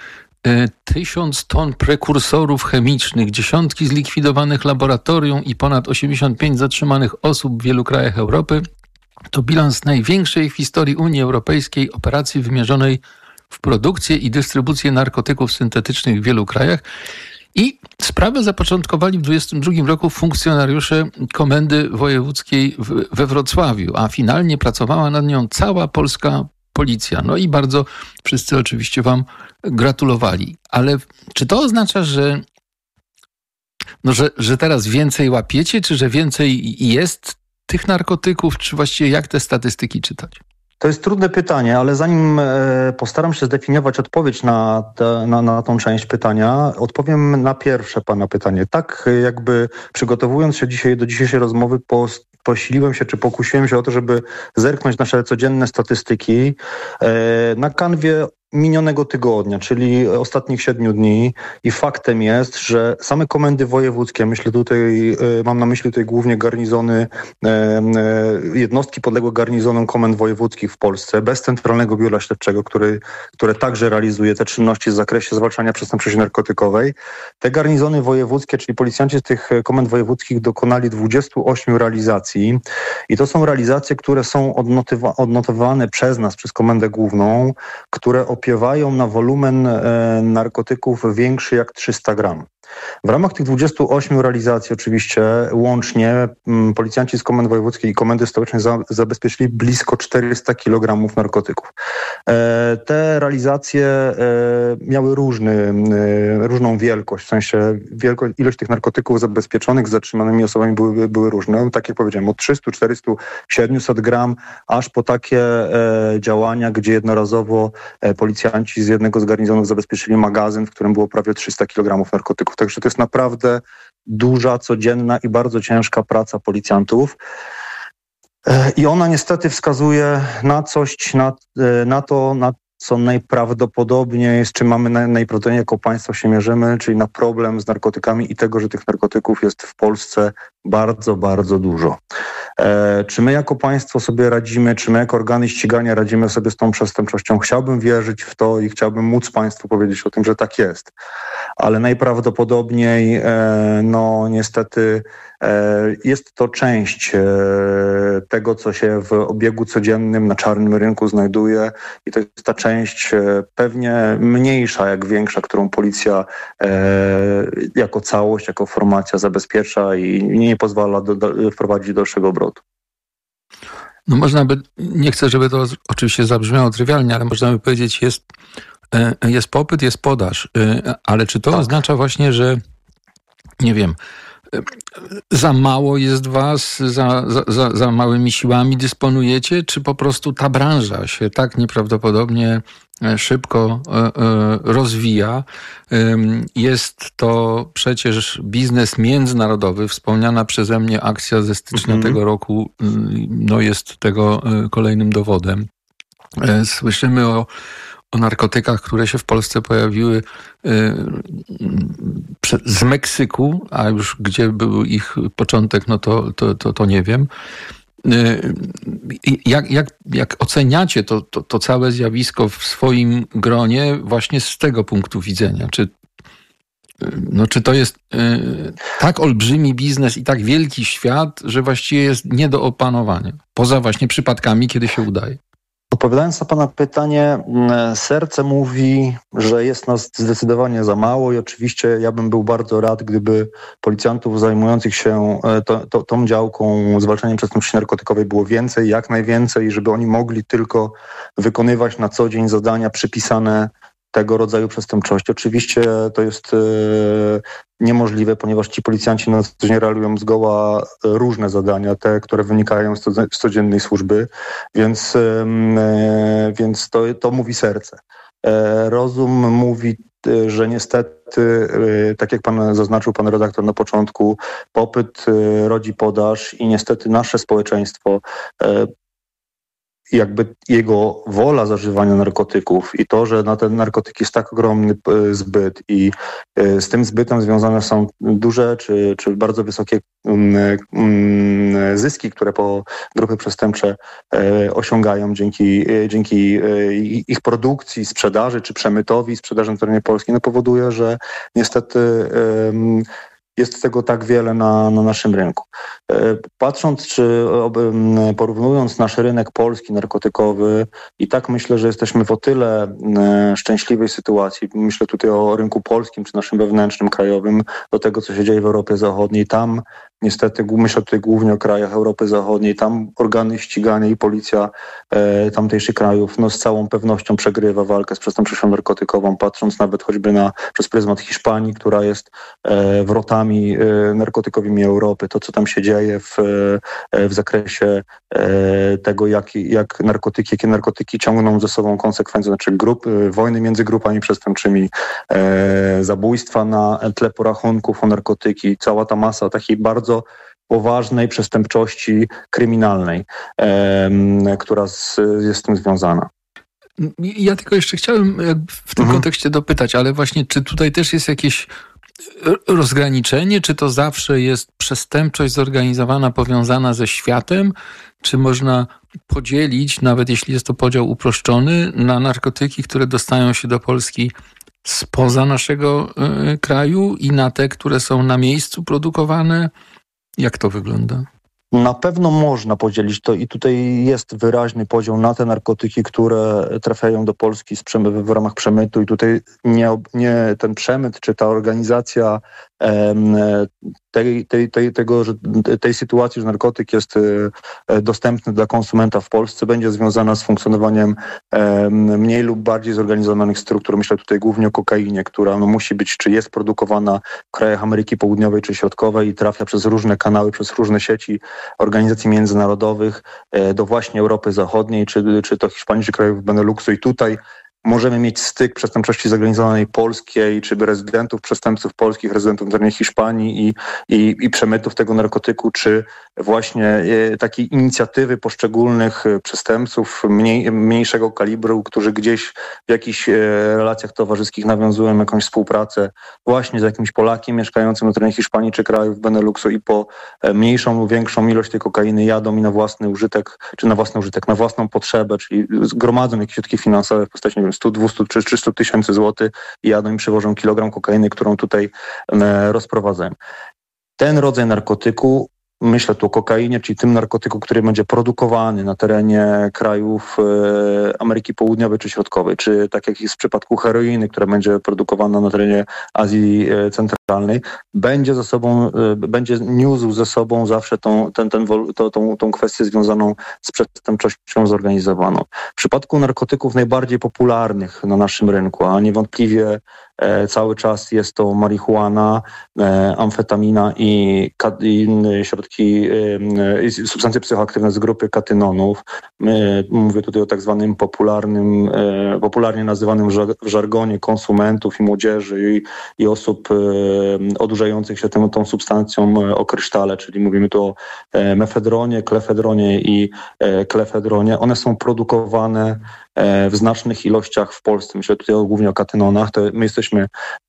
tysiąc ton prekursorów chemicznych, dziesiątki zlikwidowanych laboratorium i ponad osiemdziesiąt pięć zatrzymanych osób w wielu krajach Europy to bilans największej w historii Unii Europejskiej operacji wymierzonej w produkcję i dystrybucję narkotyków syntetycznych w wielu krajach. I sprawę zapoczątkowali w dwudziestym drugim roku funkcjonariusze Komendy Wojewódzkiej we Wrocławiu, a finalnie pracowała nad nią cała polska policja. No i bardzo wszyscy oczywiście wam gratulowali. Ale czy to oznacza, że, no, że, że teraz więcej łapiecie, czy że więcej jest tych narkotyków, czy właściwie jak te statystyki czytać? To jest trudne pytanie, ale zanim postaram się zdefiniować odpowiedź na, te, na, na tą część pytania, odpowiem na pierwsze pana pytanie. Tak jakby przygotowując się dzisiaj do dzisiejszej rozmowy, po, posiliłem się, czy pokusiłem się o to, żeby zerknąć nasze codzienne statystyki na kanwie minionego tygodnia, czyli ostatnich siedmiu dni, i faktem jest, że same komendy wojewódzkie, myślę tutaj, mam na myśli tutaj głównie garnizony, jednostki podległe garnizonom komend wojewódzkich w Polsce, bez Centralnego Biura Śledczego, który, które także realizuje te czynności w zakresie zwalczania przestępczości narkotykowej. Te garnizony wojewódzkie, czyli policjanci z tych komend wojewódzkich, dokonali dwudziestu ośmiu realizacji i to są realizacje, które są odnotywa- odnotowane przez nas, przez Komendę Główną, które opiewają na wolumen e, narkotyków większy jak trzysta gram. W ramach tych dwudziestu ośmiu realizacji oczywiście łącznie m, policjanci z Komend Wojewódzkiej i Komendy Stołecznej za, zabezpieczyli blisko czterysta kilogramów narkotyków. E, te realizacje e, miały różny, e, różną wielkość, w sensie wielkość, ilość tych narkotyków zabezpieczonych z zatrzymanymi osobami były, były różne. Tak jak powiedziałem, od trzystu, czterystu, siedmiuset gram, aż po takie e, działania, gdzie jednorazowo e, policjanci z jednego z garnizonów zabezpieczyli magazyn, w którym było prawie trzysta kilogramów narkotyków. Także to jest naprawdę duża, codzienna i bardzo ciężka praca policjantów. I ona niestety wskazuje na coś, na, na to, na co najprawdopodobniej, z czym mamy najprawdopodobniej jako państwo się mierzymy, czyli na problem z narkotykami i tego, że tych narkotyków jest w Polsce bardzo, bardzo dużo. E, czy my jako państwo sobie radzimy, czy my jako organy ścigania radzimy sobie z tą przestępczością? Chciałbym wierzyć w to i chciałbym móc państwu powiedzieć o tym, że tak jest. Ale najprawdopodobniej, e, no niestety, e, jest to część e, tego, co się w obiegu codziennym na czarnym rynku znajduje i to jest ta część e, pewnie mniejsza jak większa, którą policja e, jako całość, jako formacja zabezpiecza i nie pozwala do, do, wprowadzić dalszego obrotu. No można by, nie chcę, żeby to oczywiście zabrzmiało trywialnie, ale można by powiedzieć, jest, jest popyt, jest podaż. Ale czy to tak oznacza właśnie, że nie wiem, za mało jest was, za, za, za małymi siłami dysponujecie, czy po prostu ta branża się tak nieprawdopodobnie szybko rozwija? Jest to przecież biznes międzynarodowy. Wspomniana przeze mnie akcja ze stycznia mhm. tego roku no jest tego kolejnym dowodem. Słyszymy o o narkotykach, które się w Polsce pojawiły y, z Meksyku, a już gdzie był ich początek, no to, to, to, to nie wiem. Y, jak, jak, jak oceniacie to, to, to całe zjawisko w swoim gronie właśnie z tego punktu widzenia? Czy, no, czy to jest y, tak olbrzymi biznes i tak wielki świat, że właściwie jest nie do opanowania? Poza właśnie przypadkami, kiedy się udaje. Odpowiadając na pana pytanie, serce mówi, że jest nas zdecydowanie za mało i oczywiście ja bym był bardzo rad, gdyby policjantów zajmujących się to, to, tą działką zwalczaniem przestępczości narkotykowej było więcej, jak najwięcej, żeby oni mogli tylko wykonywać na co dzień zadania przypisane tego rodzaju przestępczości. Oczywiście to jest e, niemożliwe, ponieważ ci policjanci na co dzień realizują zgoła różne zadania, te, które wynikają z, z codziennej służby, więc, e, więc to, to mówi serce. E, rozum mówi, e, że niestety, e, tak jak pan zaznaczył, pan redaktor na początku, popyt e, rodzi podaż i niestety nasze społeczeństwo e, jakby jego wola zażywania narkotyków i to, że na te narkotyki jest tak ogromny zbyt i z tym zbytem związane są duże czy, czy bardzo wysokie zyski, które po grupy przestępcze osiągają dzięki, dzięki ich produkcji, sprzedaży czy przemytowi, sprzedaży na terenie Polski, no powoduje, że niestety jest tego tak wiele na, na naszym rynku. Patrząc czy porównując nasz rynek polski narkotykowy, i tak myślę, że jesteśmy w o tyle szczęśliwej sytuacji, myślę tutaj o rynku polskim czy naszym wewnętrznym, krajowym, do tego, co się dzieje w Europie Zachodniej. Tam niestety, myślę tutaj głównie o krajach Europy Zachodniej, tam organy ścigania i policja e, tamtejszych krajów no, z całą pewnością przegrywa walkę z przestępczością narkotykową, patrząc nawet choćby na przez pryzmat Hiszpanii, która jest e, wrotami e, narkotykowymi Europy. To, co tam się dzieje w, e, w zakresie e, tego, jak, jak narkotyki, jakie narkotyki ciągną ze sobą konsekwencje, znaczy grup, wojny między grupami przestępczymi, e, zabójstwa na tle porachunków o narkotyki, cała ta masa takiej bardzo poważnej przestępczości kryminalnej, e, która z, jest z tym związana. Ja tylko jeszcze chciałem w tym mhm. kontekście dopytać, ale właśnie czy tutaj też jest jakieś rozgraniczenie, czy to zawsze jest przestępczość zorganizowana, powiązana ze światem, czy można podzielić, nawet jeśli jest to podział uproszczony, na narkotyki, które dostają się do Polski spoza naszego y, kraju i na te, które są na miejscu produkowane? Jak to wygląda? Na pewno można podzielić to i tutaj jest wyraźny podział na te narkotyki, które trafiają do Polski z przemy- w ramach przemytu i tutaj nie, nie ten przemyt czy ta organizacja em, tej, tej, tej, tego, że, tej sytuacji, że narkotyk jest e, dostępny dla konsumenta w Polsce, będzie związana z funkcjonowaniem e, mniej lub bardziej zorganizowanych struktur. Myślę tutaj głównie o kokainie, która no, musi być, czy jest produkowana w krajach Ameryki Południowej czy Środkowej i trafia przez różne kanały, przez różne sieci organizacji międzynarodowych e, do właśnie Europy Zachodniej, czy, czy to Hiszpanii, czy krajów Beneluxu i tutaj możemy mieć styk przestępczości zorganizowanej polskiej, czy rezydentów, przestępców polskich, rezydentów na terenie Hiszpanii i, i, i przemytów tego narkotyku, czy właśnie e, takiej inicjatywy poszczególnych przestępców mniej, mniejszego kalibru, którzy gdzieś w jakichś e, relacjach towarzyskich nawiązują jakąś współpracę właśnie z jakimś Polakiem mieszkającym na terenie Hiszpanii czy krajów Beneluxu i po e, mniejszą lub większą ilość tej kokainy jadą i na własny użytek, czy na własny użytek, na własną potrzebę, czyli zgromadzą jakieś środki finansowe w postaci, nie wiem, sto, dwieście czy trzysta tysięcy złotych i jadą i przywożą kilogram kokainy, którą tutaj e, rozprowadzają. Ten rodzaj narkotyku, myślę tu o kokainie, czyli tym narkotyku, który będzie produkowany na terenie krajów e, Ameryki Południowej czy Środkowej, czy tak jak jest w przypadku heroiny, która będzie produkowana na terenie Azji e, Centralnej, będzie ze sobą, e, będzie niósł ze sobą zawsze tą, ten, ten, to, tą, tą kwestię związaną z przestępczością zorganizowaną. W przypadku narkotyków najbardziej popularnych na naszym rynku, a niewątpliwie e, cały czas jest to marihuana, e, amfetamina i, i inne środki substancje psychoaktywne z grupy katynonów. Mówię tutaj o tak zwanym popularnym, popularnie nazywanym w żargonie konsumentów i młodzieży i, i osób odurzających się tą, tą substancją o krysztale, czyli mówimy tu o mefedronie, klefedronie i klefedronie. One są produkowane w znacznych ilościach w Polsce. Myślę tutaj głównie o katynonach. To my jesteśmy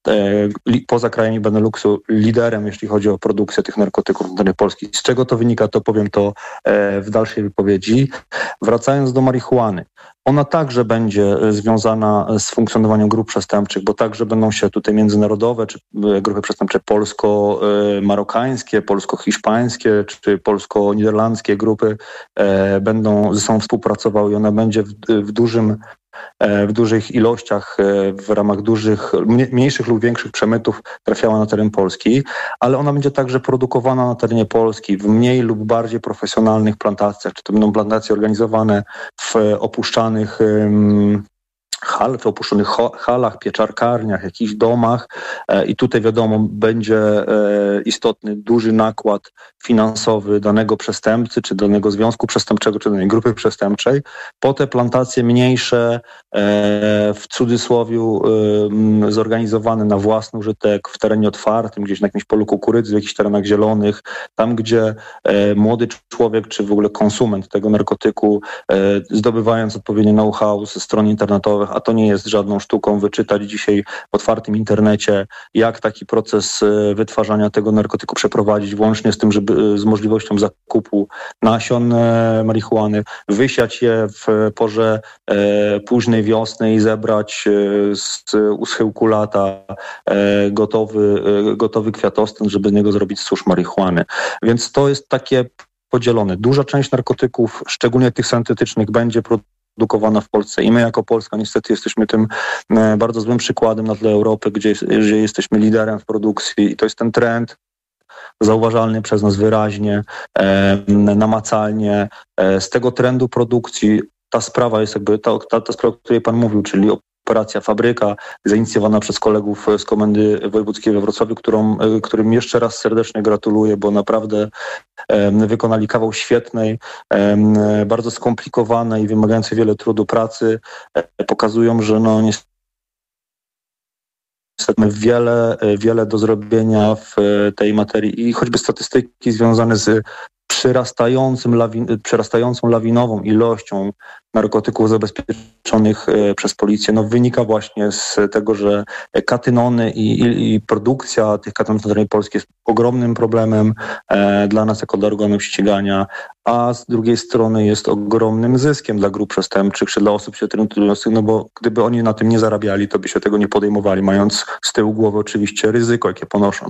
poza krajami Beneluxu liderem, jeśli chodzi o produkcję tych narkotyków na terenie Polski. Z czego to wynika, to powiem to w dalszej wypowiedzi. Wracając do marihuany. Ona także będzie związana z funkcjonowaniem grup przestępczych, bo także będą się tutaj międzynarodowe, czy grupy przestępcze polsko-marokańskie, polsko-hiszpańskie, czy polsko-niderlandzkie grupy będą ze sobą współpracowały i ona będzie w, w dużym w dużych ilościach, w ramach dużych, mniejszych lub większych przemytów trafiała na teren Polski, ale ona będzie także produkowana na terenie Polski w mniej lub bardziej profesjonalnych plantacjach. Czy to będą plantacje organizowane w opuszczanych um, hal, w opuszczonych halach, pieczarkarniach, jakichś domach i tutaj wiadomo będzie istotny, duży nakład finansowy danego przestępcy, czy danego związku przestępczego, czy danej grupy przestępczej. Po te plantacje mniejsze, w cudzysłowiu zorganizowane na własny użytek, w terenie otwartym, gdzieś na jakimś polu kukurydzy, w jakichś terenach zielonych, tam gdzie młody człowiek, czy w ogóle konsument tego narkotyku, zdobywając odpowiednie know-how ze stron internetowych, a to nie jest żadną sztuką wyczytać dzisiaj w otwartym internecie, jak taki proces wytwarzania tego narkotyku przeprowadzić, włącznie z tym, żeby z możliwością zakupu nasion marihuany, wysiać je w porze e, późnej wiosny i zebrać e, z u schyłku lata e, gotowy, e, gotowy kwiatostan, żeby z niego zrobić susz marihuany. Więc to jest takie podzielone. Duża część narkotyków, szczególnie tych syntetycznych, będzie produkowana produkowana w Polsce i my jako Polska niestety jesteśmy tym bardzo złym przykładem na tle Europy, gdzie, gdzie jesteśmy liderem w produkcji i to jest ten trend zauważalny przez nas wyraźnie, e, namacalnie. E, z tego trendu produkcji ta sprawa jest jakby, ta, ta, ta sprawa, o której Pan mówił, czyli operacja Fabryka, zainicjowana przez kolegów z Komendy Wojewódzkiej we Wrocławiu, którą, którym jeszcze raz serdecznie gratuluję, bo naprawdę e, wykonali kawał świetnej, e, bardzo skomplikowanej i wymagającej wiele trudu pracy. E, pokazują, że no niestety wiele, wiele do zrobienia w tej materii i choćby statystyki związane z przyrastającym lawin, przyrastającą lawinową ilością narkotyków zabezpieczonych przez policję, no wynika właśnie z tego, że katynony i, i, i produkcja tych katynonów na terenie Polski jest ogromnym problemem e, dla nas jako dla organów ścigania, a z drugiej strony jest ogromnym zyskiem dla grup przestępczych czy dla osób się tym trudzących, no bo gdyby oni na tym nie zarabiali, to by się tego nie podejmowali, mając z tyłu głowy oczywiście ryzyko, jakie ponoszą.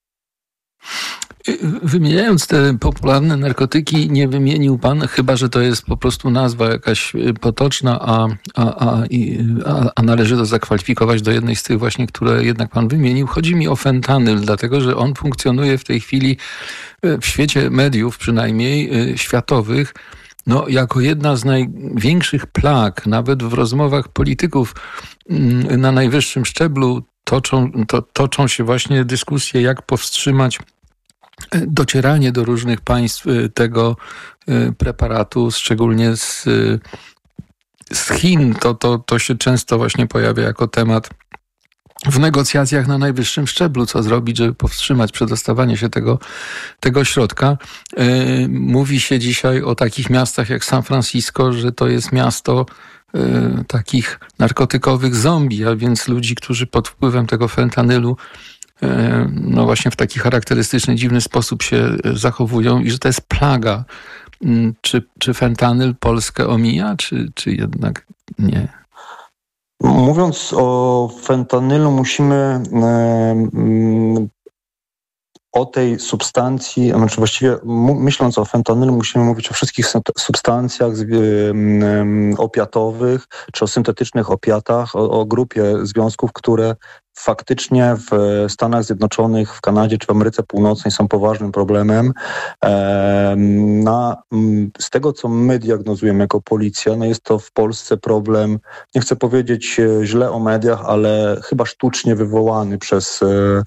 Wymieniając te popularne narkotyki, nie wymienił Pan, chyba że to jest po prostu nazwa jakaś potoczna, a, a, a, a, a należy to zakwalifikować do jednej z tych właśnie, które jednak Pan wymienił. Chodzi mi o fentanyl, dlatego że on funkcjonuje w tej chwili w świecie mediów, przynajmniej światowych, no, jako jedna z największych plag, nawet w rozmowach polityków na najwyższym szczeblu toczą, to, toczą się właśnie dyskusje, jak powstrzymać docieranie do różnych państw tego preparatu, szczególnie z z Chin, to, to, to się często właśnie pojawia jako temat w negocjacjach na najwyższym szczeblu, co zrobić, żeby powstrzymać przedostawanie się tego, tego środka. Yy, mówi się dzisiaj o takich miastach jak San Francisco, że to jest miasto yy, takich narkotykowych zombie, a więc ludzi, którzy pod wpływem tego fentanylu yy, no właśnie w taki charakterystyczny, dziwny sposób się zachowują i że to jest plaga. Yy, czy, czy fentanyl Polskę omija, czy, czy jednak nie? Mówiąc o fentanylu, musimy e, o tej substancji, znaczy właściwie myśląc o fentanylu, musimy mówić o wszystkich substancjach opiatowych czy o syntetycznych opiatach, o, o grupie związków, które faktycznie w Stanach Zjednoczonych, w Kanadzie czy w Ameryce Północnej są poważnym problemem. Na, z tego, co my diagnozujemy jako policja, no jest to w Polsce problem, nie chcę powiedzieć źle o mediach, ale chyba sztucznie wywołany przez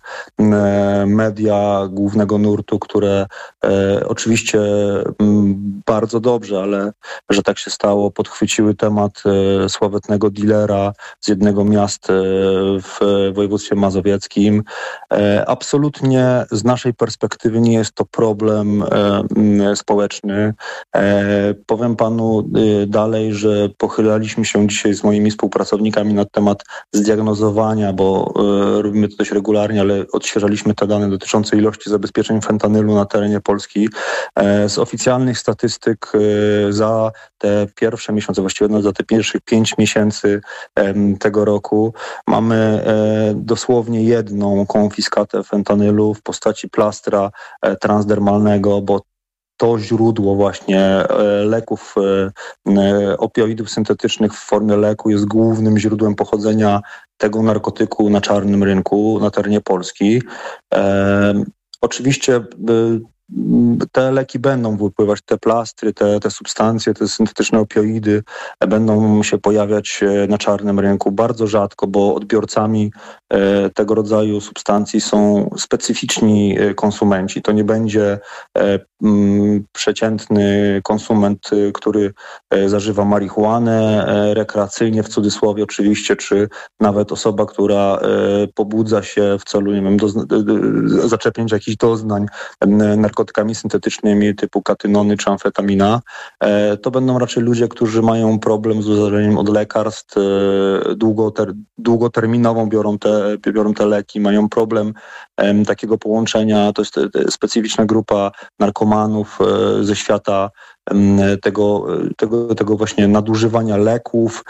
media głównego nurtu, które oczywiście bardzo dobrze, ale że tak się stało, podchwyciły temat sławetnego dealera z jednego miast w województwie mazowieckim. Absolutnie z naszej perspektywy nie jest to problem społeczny. Powiem panu dalej, że pochylaliśmy się dzisiaj z moimi współpracownikami na temat zdiagnozowania, bo robimy to dość regularnie, ale odświeżaliśmy te dane dotyczące ilości zabezpieczeń fentanylu na terenie Polski. Z oficjalnych statystyk za te pierwsze miesiące, właściwie no za te pierwszych pięć miesięcy tego roku mamy dosłownie jedną konfiskatę fentanylu w postaci plastra transdermalnego, bo to źródło właśnie leków, opioidów syntetycznych w formie leku jest głównym źródłem pochodzenia tego narkotyku na czarnym rynku na terenie Polski. Oczywiście te leki będą wypływać, te plastry, te, te substancje, te syntetyczne opioidy będą się pojawiać na czarnym rynku bardzo rzadko, bo odbiorcami tego rodzaju substancji są specyficzni konsumenci. To nie będzie przeciętny konsument, który zażywa marihuanę rekreacyjnie, w cudzysłowie oczywiście, czy nawet osoba, która pobudza się w celu, nie wiem, dozna- zaczerpnięcia jakichś doznań narkotykami syntetycznymi typu katynony czy amfetamina. To będą raczej ludzie, którzy mają problem z uzależnieniem od lekarstw, długoter- długoterminową biorą te, biorą te leki, mają problem takiego połączenia. To jest specyficzna grupa narkomanów ze świata tego, tego, tego właśnie nadużywania leków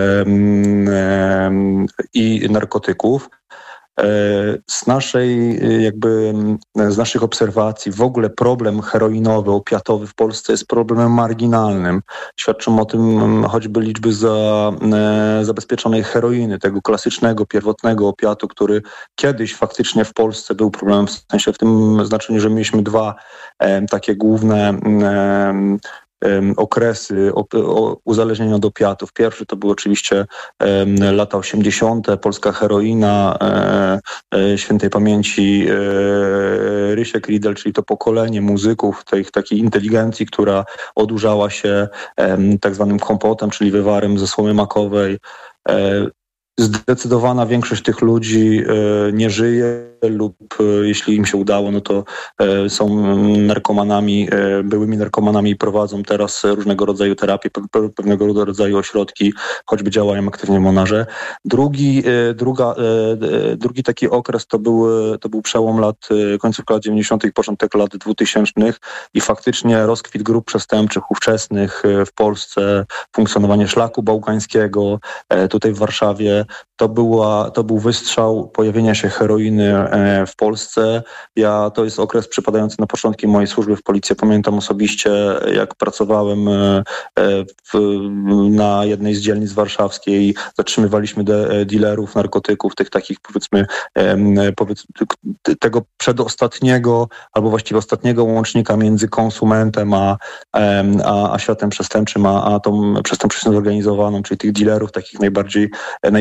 i narkotyków. Z naszej, jakby, z naszych obserwacji w ogóle problem heroinowy, opiatowy w Polsce jest problemem marginalnym. Świadczą o tym choćby liczby za, zabezpieczonej heroiny, tego klasycznego, pierwotnego opiatu, który kiedyś faktycznie w Polsce był problemem, w sensie w tym znaczeniu, że mieliśmy dwa e, takie główne e, okresy uzależnienia od opiatów. Pierwszy to były oczywiście lata osiemdziesiąte, polska heroina, świętej pamięci Rysiek Riedel, czyli to pokolenie muzyków, tej takiej inteligencji, która odurzała się tak zwanym kompotem, czyli wywarem ze słomy makowej. Zdecydowana większość tych ludzi nie żyje lub jeśli im się udało, no to są narkomanami, byłymi narkomanami i prowadzą teraz różnego rodzaju terapie, pewnego rodzaju ośrodki, choćby działają aktywnie w Monarze. Drugi, druga, drugi taki okres to był, to był przełom lat, końców lat dziewięćdziesiątych, początek lat dwutysięcznych i faktycznie rozkwit grup przestępczych ówczesnych w Polsce, funkcjonowanie szlaku bałkańskiego tutaj w Warszawie. To, była, to był wystrzał pojawienia się heroiny w Polsce. Ja, to jest okres przypadający na początki mojej służby w policji. Pamiętam osobiście, jak pracowałem w, na jednej z dzielnic warszawskiej. Zatrzymywaliśmy de, dealerów narkotyków, tych takich powiedzmy, powiedz, tego przedostatniego albo właściwie ostatniego łącznika między konsumentem a, a, a światem przestępczym, a, a tą przestępczością zorganizowaną, czyli tych dealerów takich najbardziej najbliższych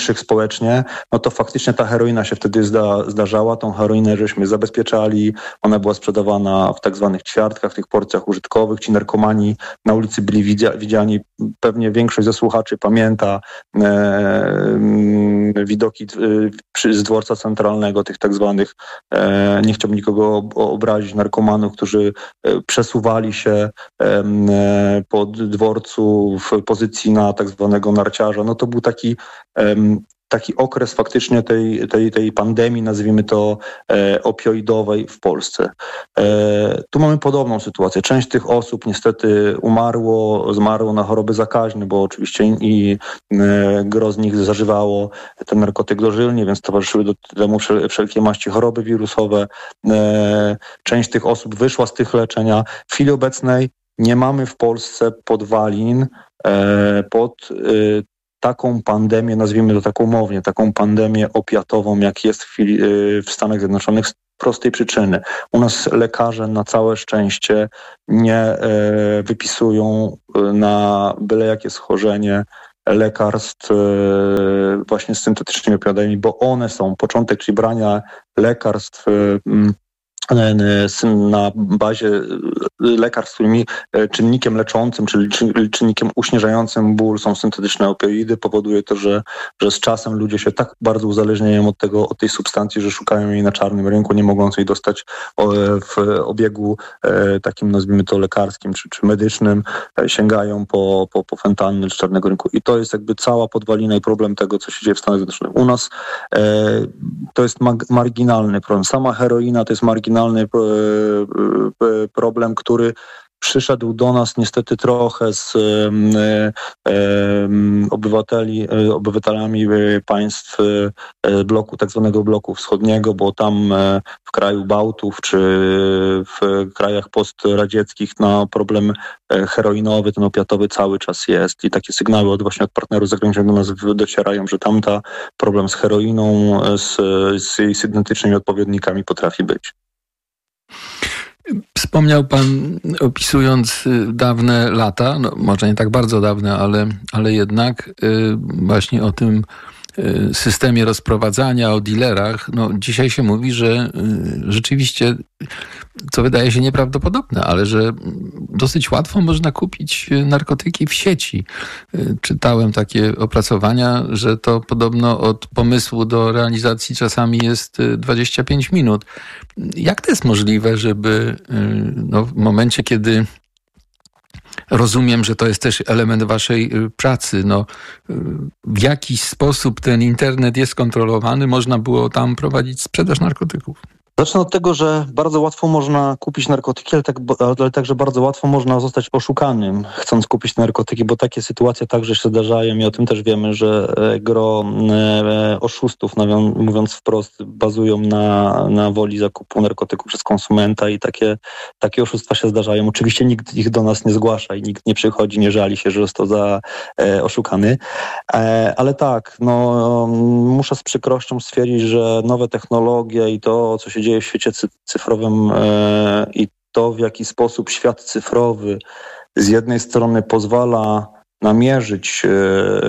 uczciwszych społecznie, no to faktycznie ta heroina się wtedy zda, zdarzała. Tą heroinę żeśmy zabezpieczali, ona była sprzedawana w tak zwanych ćwiartkach, w tych porcjach użytkowych. Ci narkomani na ulicy byli widzia, widziani, pewnie większość ze słuchaczy pamięta e, widoki e, z dworca centralnego, tych tak zwanych, e, nie chciałbym nikogo obrazić, narkomanów, którzy e, przesuwali się e, po dworcu w pozycji na tak zwanego narciarza. No to był taki e, taki okres faktycznie tej, tej, tej pandemii, nazwijmy to e, opioidowej w Polsce. E, tu mamy podobną sytuację. Część tych osób niestety umarło, zmarło na choroby zakaźne, bo oczywiście i, i e, gro z nich zażywało ten narkotyk dożylnie, więc towarzyszyły do temu wszelkie maści choroby wirusowe. E, część tych osób wyszła z tych leczenia. W chwili obecnej nie mamy w Polsce podwalin e, pod e, taką pandemię, nazwijmy to tak umownie, taką pandemię opiatową, jak jest w, chwili, w Stanach Zjednoczonych, z prostej przyczyny. U nas lekarze na całe szczęście nie e, wypisują na byle jakie schorzenie lekarstw e, właśnie z syntetycznymi opiatami, bo one są, początek, czyli brania lekarstw e, na bazie lekarstw, którymi czynnikiem leczącym, czyli czynnikiem uśmierzającym ból są syntetyczne opioidy, powoduje to, że, że z czasem ludzie się tak bardzo uzależniają od tego, od tej substancji, że szukają jej na czarnym rynku, nie mogąc jej dostać w obiegu takim, nazwijmy to lekarskim czy, czy medycznym, sięgają po, po, po fentanyl z czarnego rynku. I to jest jakby cała podwalina i problem tego, co się dzieje w Stanach Zjednoczonych. U nas e, to jest mag- marginalny problem. Sama heroina to jest marginalny problem, który przyszedł do nas niestety trochę z e, e, obywateli, e, obywatelami państw e, bloku, tak zwanego bloku wschodniego, bo tam e, w kraju Bałtów czy w krajach postradzieckich na problem heroinowy, ten opiatowy cały czas jest i takie sygnały od właśnie od partnerów zagranicznych do nas docierają, że tamta problem z heroiną, z, z jej syntetycznymi odpowiednikami potrafi być. Wspomniał pan, opisując dawne lata, no może nie tak bardzo dawne, ale, ale jednak właśnie o tym systemie rozprowadzania, o dealerach. No, dzisiaj się mówi, że rzeczywiście, co wydaje się nieprawdopodobne, ale że dosyć łatwo można kupić narkotyki w sieci. Czytałem takie opracowania, że to podobno od pomysłu do realizacji czasami jest dwadzieścia pięć minut. Jak to jest możliwe, żeby no, w momencie, kiedy rozumiem, że to jest też element waszej pracy. No, w jakiś sposób ten internet jest kontrolowany? Można było tam prowadzić sprzedaż narkotyków? Zacznę od tego, że bardzo łatwo można kupić narkotyki, ale, tak, ale także bardzo łatwo można zostać oszukanym, chcąc kupić narkotyki, bo takie sytuacje także się zdarzają i o tym też wiemy, że gro oszustów, mówiąc wprost, bazują na, na woli zakupu narkotyku przez konsumenta i takie, takie oszustwa się zdarzają. Oczywiście nikt ich do nas nie zgłasza i nikt nie przychodzi, nie żali się, że został za e, oszukany. E, ale tak, no, muszę z przykrością stwierdzić, że nowe technologie i to, co się dzieje w świecie cyfrowym e, i to, w jaki sposób świat cyfrowy z jednej strony pozwala namierzyć e,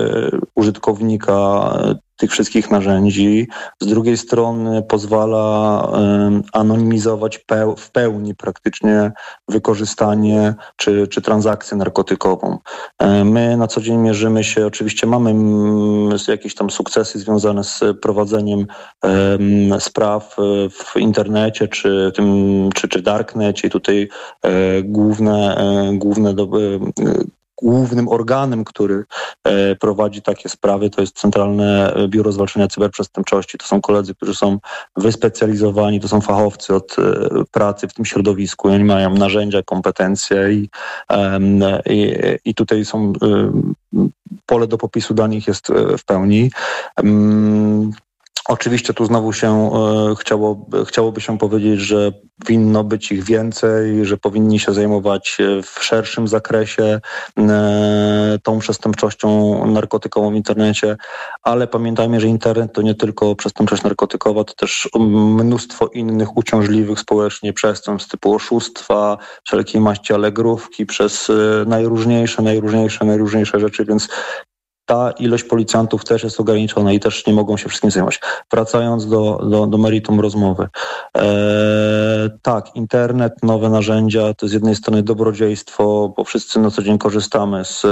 użytkownika tych wszystkich narzędzi, z drugiej strony pozwala e, anonimizować peł, w pełni praktycznie wykorzystanie czy, czy transakcję narkotykową. E, my na co dzień mierzymy się, oczywiście mamy m, jakieś tam sukcesy związane z prowadzeniem e, spraw w internecie czy, tym, czy, czy darknecie i tutaj e, główne, e, główne do, e, Głównym organem, który e, prowadzi takie sprawy, to jest Centralne Biuro Zwalczania Cyberprzestępczości. To są koledzy, którzy są wyspecjalizowani, to są fachowcy od e, pracy w tym środowisku. Oni mają narzędzia, kompetencje i, e, i, i tutaj są e, pole do popisu dla nich jest w pełni. E, Oczywiście tu znowu się e, chciało, chciałoby się powiedzieć, że winno być ich więcej, że powinni się zajmować w szerszym zakresie e, tą przestępczością narkotykową w internecie, ale pamiętajmy, że internet to nie tylko przestępczość narkotykowa, to też mnóstwo innych uciążliwych społecznie przestępstw typu oszustwa, wszelkiej maści alegrówki, przez najróżniejsze, najróżniejsze, najróżniejsze rzeczy, więc ta ilość policjantów też jest ograniczona i też nie mogą się wszystkim zajmować. Wracając do, do, do meritum rozmowy. E, tak, internet, nowe narzędzia to z jednej strony dobrodziejstwo, bo wszyscy na co dzień korzystamy z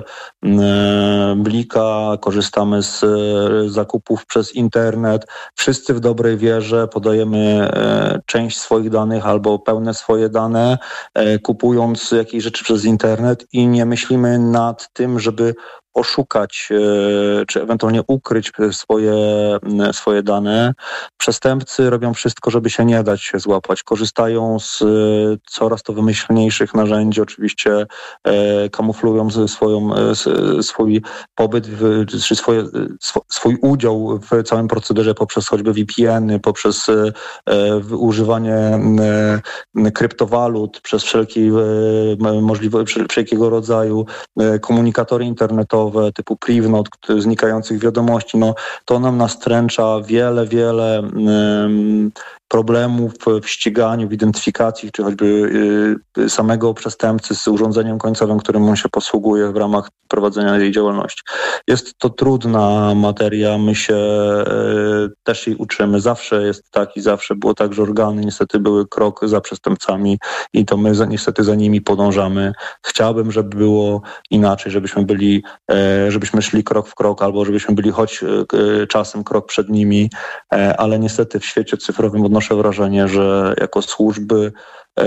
e, Blika, korzystamy z e, zakupów przez internet. Wszyscy w dobrej wierze podajemy e, część swoich danych albo pełne swoje dane, e, kupując jakieś rzeczy przez internet i nie myślimy nad tym, żeby oszukać czy ewentualnie ukryć swoje, swoje dane. Przestępcy robią wszystko, żeby się nie dać się złapać. Korzystają z coraz to wymyślniejszych narzędzi, oczywiście kamuflują swoją, swój pobyt, czy swoje, swój udział w całym procederze poprzez choćby V P N y, poprzez używanie kryptowalut, przez wszelkie możliwe, wszelkiego rodzaju komunikatory internetowe, typu Privnot, znikających wiadomości, no to nam nastręcza wiele, wiele um, problemów w ściganiu, w identyfikacji, czy choćby y, samego przestępcy z urządzeniem końcowym, którym on się posługuje w ramach prowadzenia jej działalności. Jest to trudna materia, my się y, też jej uczymy. Zawsze jest tak i zawsze było tak, że organy niestety były krok za przestępcami i to my za, niestety za nimi podążamy. Chciałbym, żeby było inaczej, żebyśmy byli, y, żebyśmy szli krok w krok, albo żebyśmy byli choć y, czasem krok przed nimi, y, ale niestety w świecie cyfrowym odnoszę wrażenie, że jako służby e,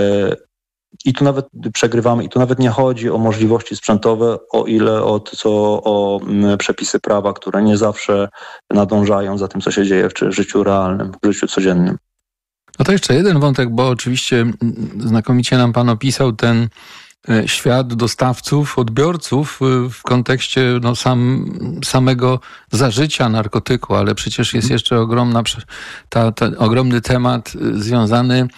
i tu nawet przegrywamy, i tu nawet nie chodzi o możliwości sprzętowe, o ile o, co, o m, przepisy prawa, które nie zawsze nadążają za tym, co się dzieje w życiu realnym, w życiu codziennym. No to jeszcze jeden wątek, bo oczywiście znakomicie nam pan opisał ten świat dostawców, odbiorców w kontekście no, sam, samego zażycia narkotyku, ale przecież jest jeszcze ogromna, ta, ta, ogromny temat związany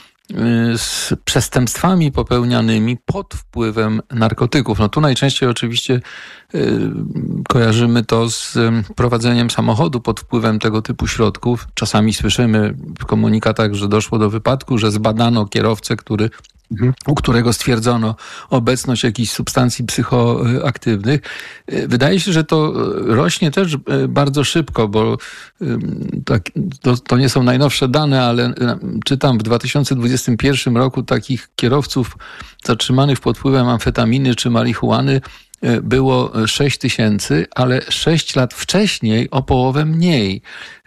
z przestępstwami popełnianymi pod wpływem narkotyków. No tu najczęściej oczywiście y, kojarzymy to z prowadzeniem samochodu pod wpływem tego typu środków. Czasami słyszymy w komunikatach, że doszło do wypadku, że zbadano kierowcę, który Mhm. u którego stwierdzono obecność jakichś substancji psychoaktywnych. Wydaje się, że to rośnie też bardzo szybko, bo tak, to, to nie są najnowsze dane, ale czytam w dwa tysiące dwudziestym pierwszym roku takich kierowców zatrzymanych pod wpływem amfetaminy czy marihuany było sześć tysięcy, ale sześć lat wcześniej o połowę mniej.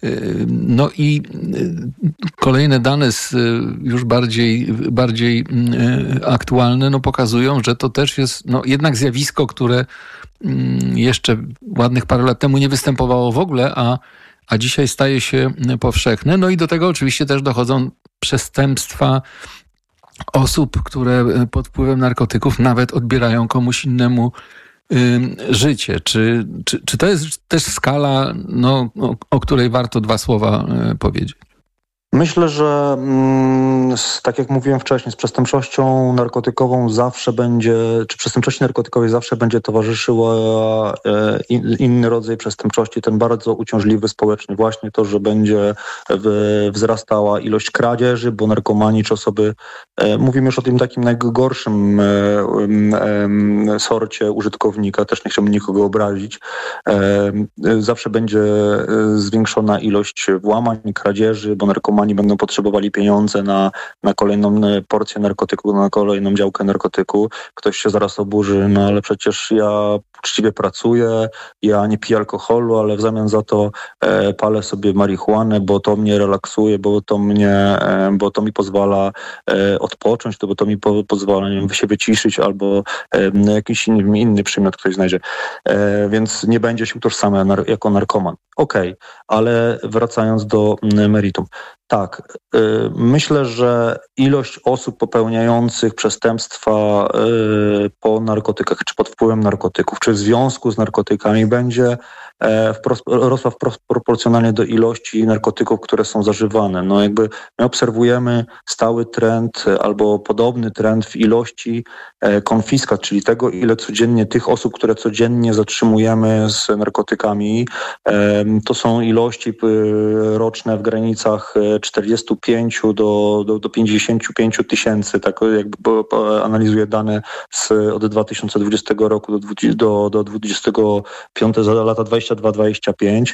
No i kolejne dane z już bardziej, bardziej aktualne no pokazują, że to też jest no jednak zjawisko, które jeszcze ładnych parę lat temu nie występowało w ogóle, a, a dzisiaj staje się powszechne. No i do tego oczywiście też dochodzą przestępstwa osób, które pod wpływem narkotyków nawet odbierają komuś innemu y, życie. Czy, czy, czy to jest też skala, no, o, o której warto dwa słowa y, powiedzieć? Myślę, że mm, z, tak jak mówiłem wcześniej, z przestępczością narkotykową zawsze będzie, czy przestępczości narkotykowej zawsze będzie towarzyszyła e, in, inny rodzaj przestępczości, ten bardzo uciążliwy społecznie. Właśnie to, że będzie w, wzrastała ilość kradzieży, bo narkomani czy osoby, e, mówimy już o tym takim najgorszym e, e, sorcie użytkownika, też nie chciałbym nikogo obrazić, e, zawsze będzie zwiększona ilość włamań, kradzieży, bo narkomani Oni będą potrzebowali pieniądze na, na kolejną porcję narkotyku, na kolejną działkę narkotyku. Ktoś się zaraz oburzy, no ale przecież ja uczciwie pracuję, ja nie piję alkoholu, ale w zamian za to e, palę sobie marihuanę, bo to mnie relaksuje, bo to mnie, e, bo to mi pozwala e, odpocząć, to, bo to mi po, pozwala nie wiem, się wyciszyć, albo e, jakiś inny, inny przymiot ktoś znajdzie. E, więc nie będzie się utożsamiał nar- jako narkoman. Okej, okay, ale wracając do meritum. Tak, y, myślę, że ilość osób popełniających przestępstwa y, po narkotykach, czy pod wpływem narkotyków, czy w związku z narkotykami będzie e, wprost, rosła wprost proporcjonalnie do ilości narkotyków, które są zażywane. No jakby my obserwujemy stały trend albo podobny trend w ilości e, konfiskat, czyli tego, ile codziennie tych osób, które codziennie zatrzymujemy z narkotykami, e, To są ilości roczne w granicach czterdzieści pięć do, do, do pięćdziesiąt pięć tysięcy, tak jakby analizuję dane z, od dwa tysiące dwudziestego roku do, do, do dwudziestego piątego za lata dwadzieścia dwa dwadzieścia pięć.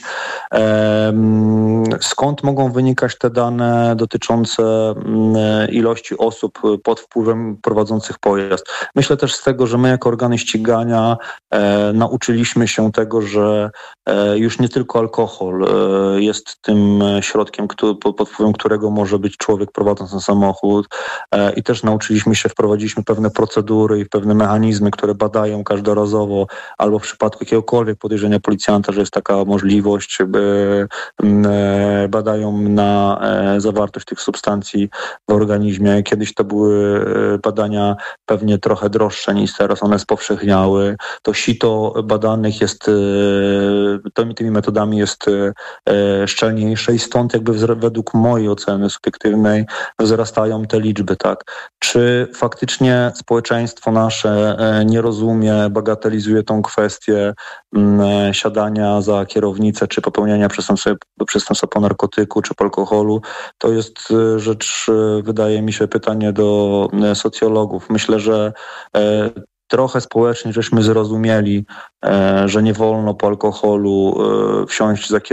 Skąd mogą wynikać te dane dotyczące ilości osób pod wpływem prowadzących pojazd? Myślę też z tego, że my jako organy ścigania e, nauczyliśmy się tego, że e, już nie tylko alkohol e, jest tym środkiem, który, pod wpływem którego może być człowiek prowadząc ten samochód e, i też nauczyliśmy się, wprowadziliśmy pewne procedury i pewne mechanizmy, które badają każdorazowo albo w przypadku jakiegokolwiek podejrzenia policjanta, że jest taka możliwość, by, e, badają na e, zawartość tych substancji w organizmie. Kiedyś to były badania pewnie trochę droższe niż teraz, one spowszechniały. To sito badanych jest, tymi, tymi metodami jest szczelniejsze i stąd jakby według mojej oceny subiektywnej wzrastają te liczby, tak. Czy faktycznie społeczeństwo nasze nie rozumie, bagatelizuje tą kwestię siadania za kierownicę, czy popełniania przestępstwa, przestępstwa po narkotyku, czy po alkoholu? To jest rzecz, wydaje mi się, pytanie do socjologów. Myślę, że e, trochę społecznie żeśmy zrozumieli, e, że nie wolno po alkoholu e, wsiąść za kierownicę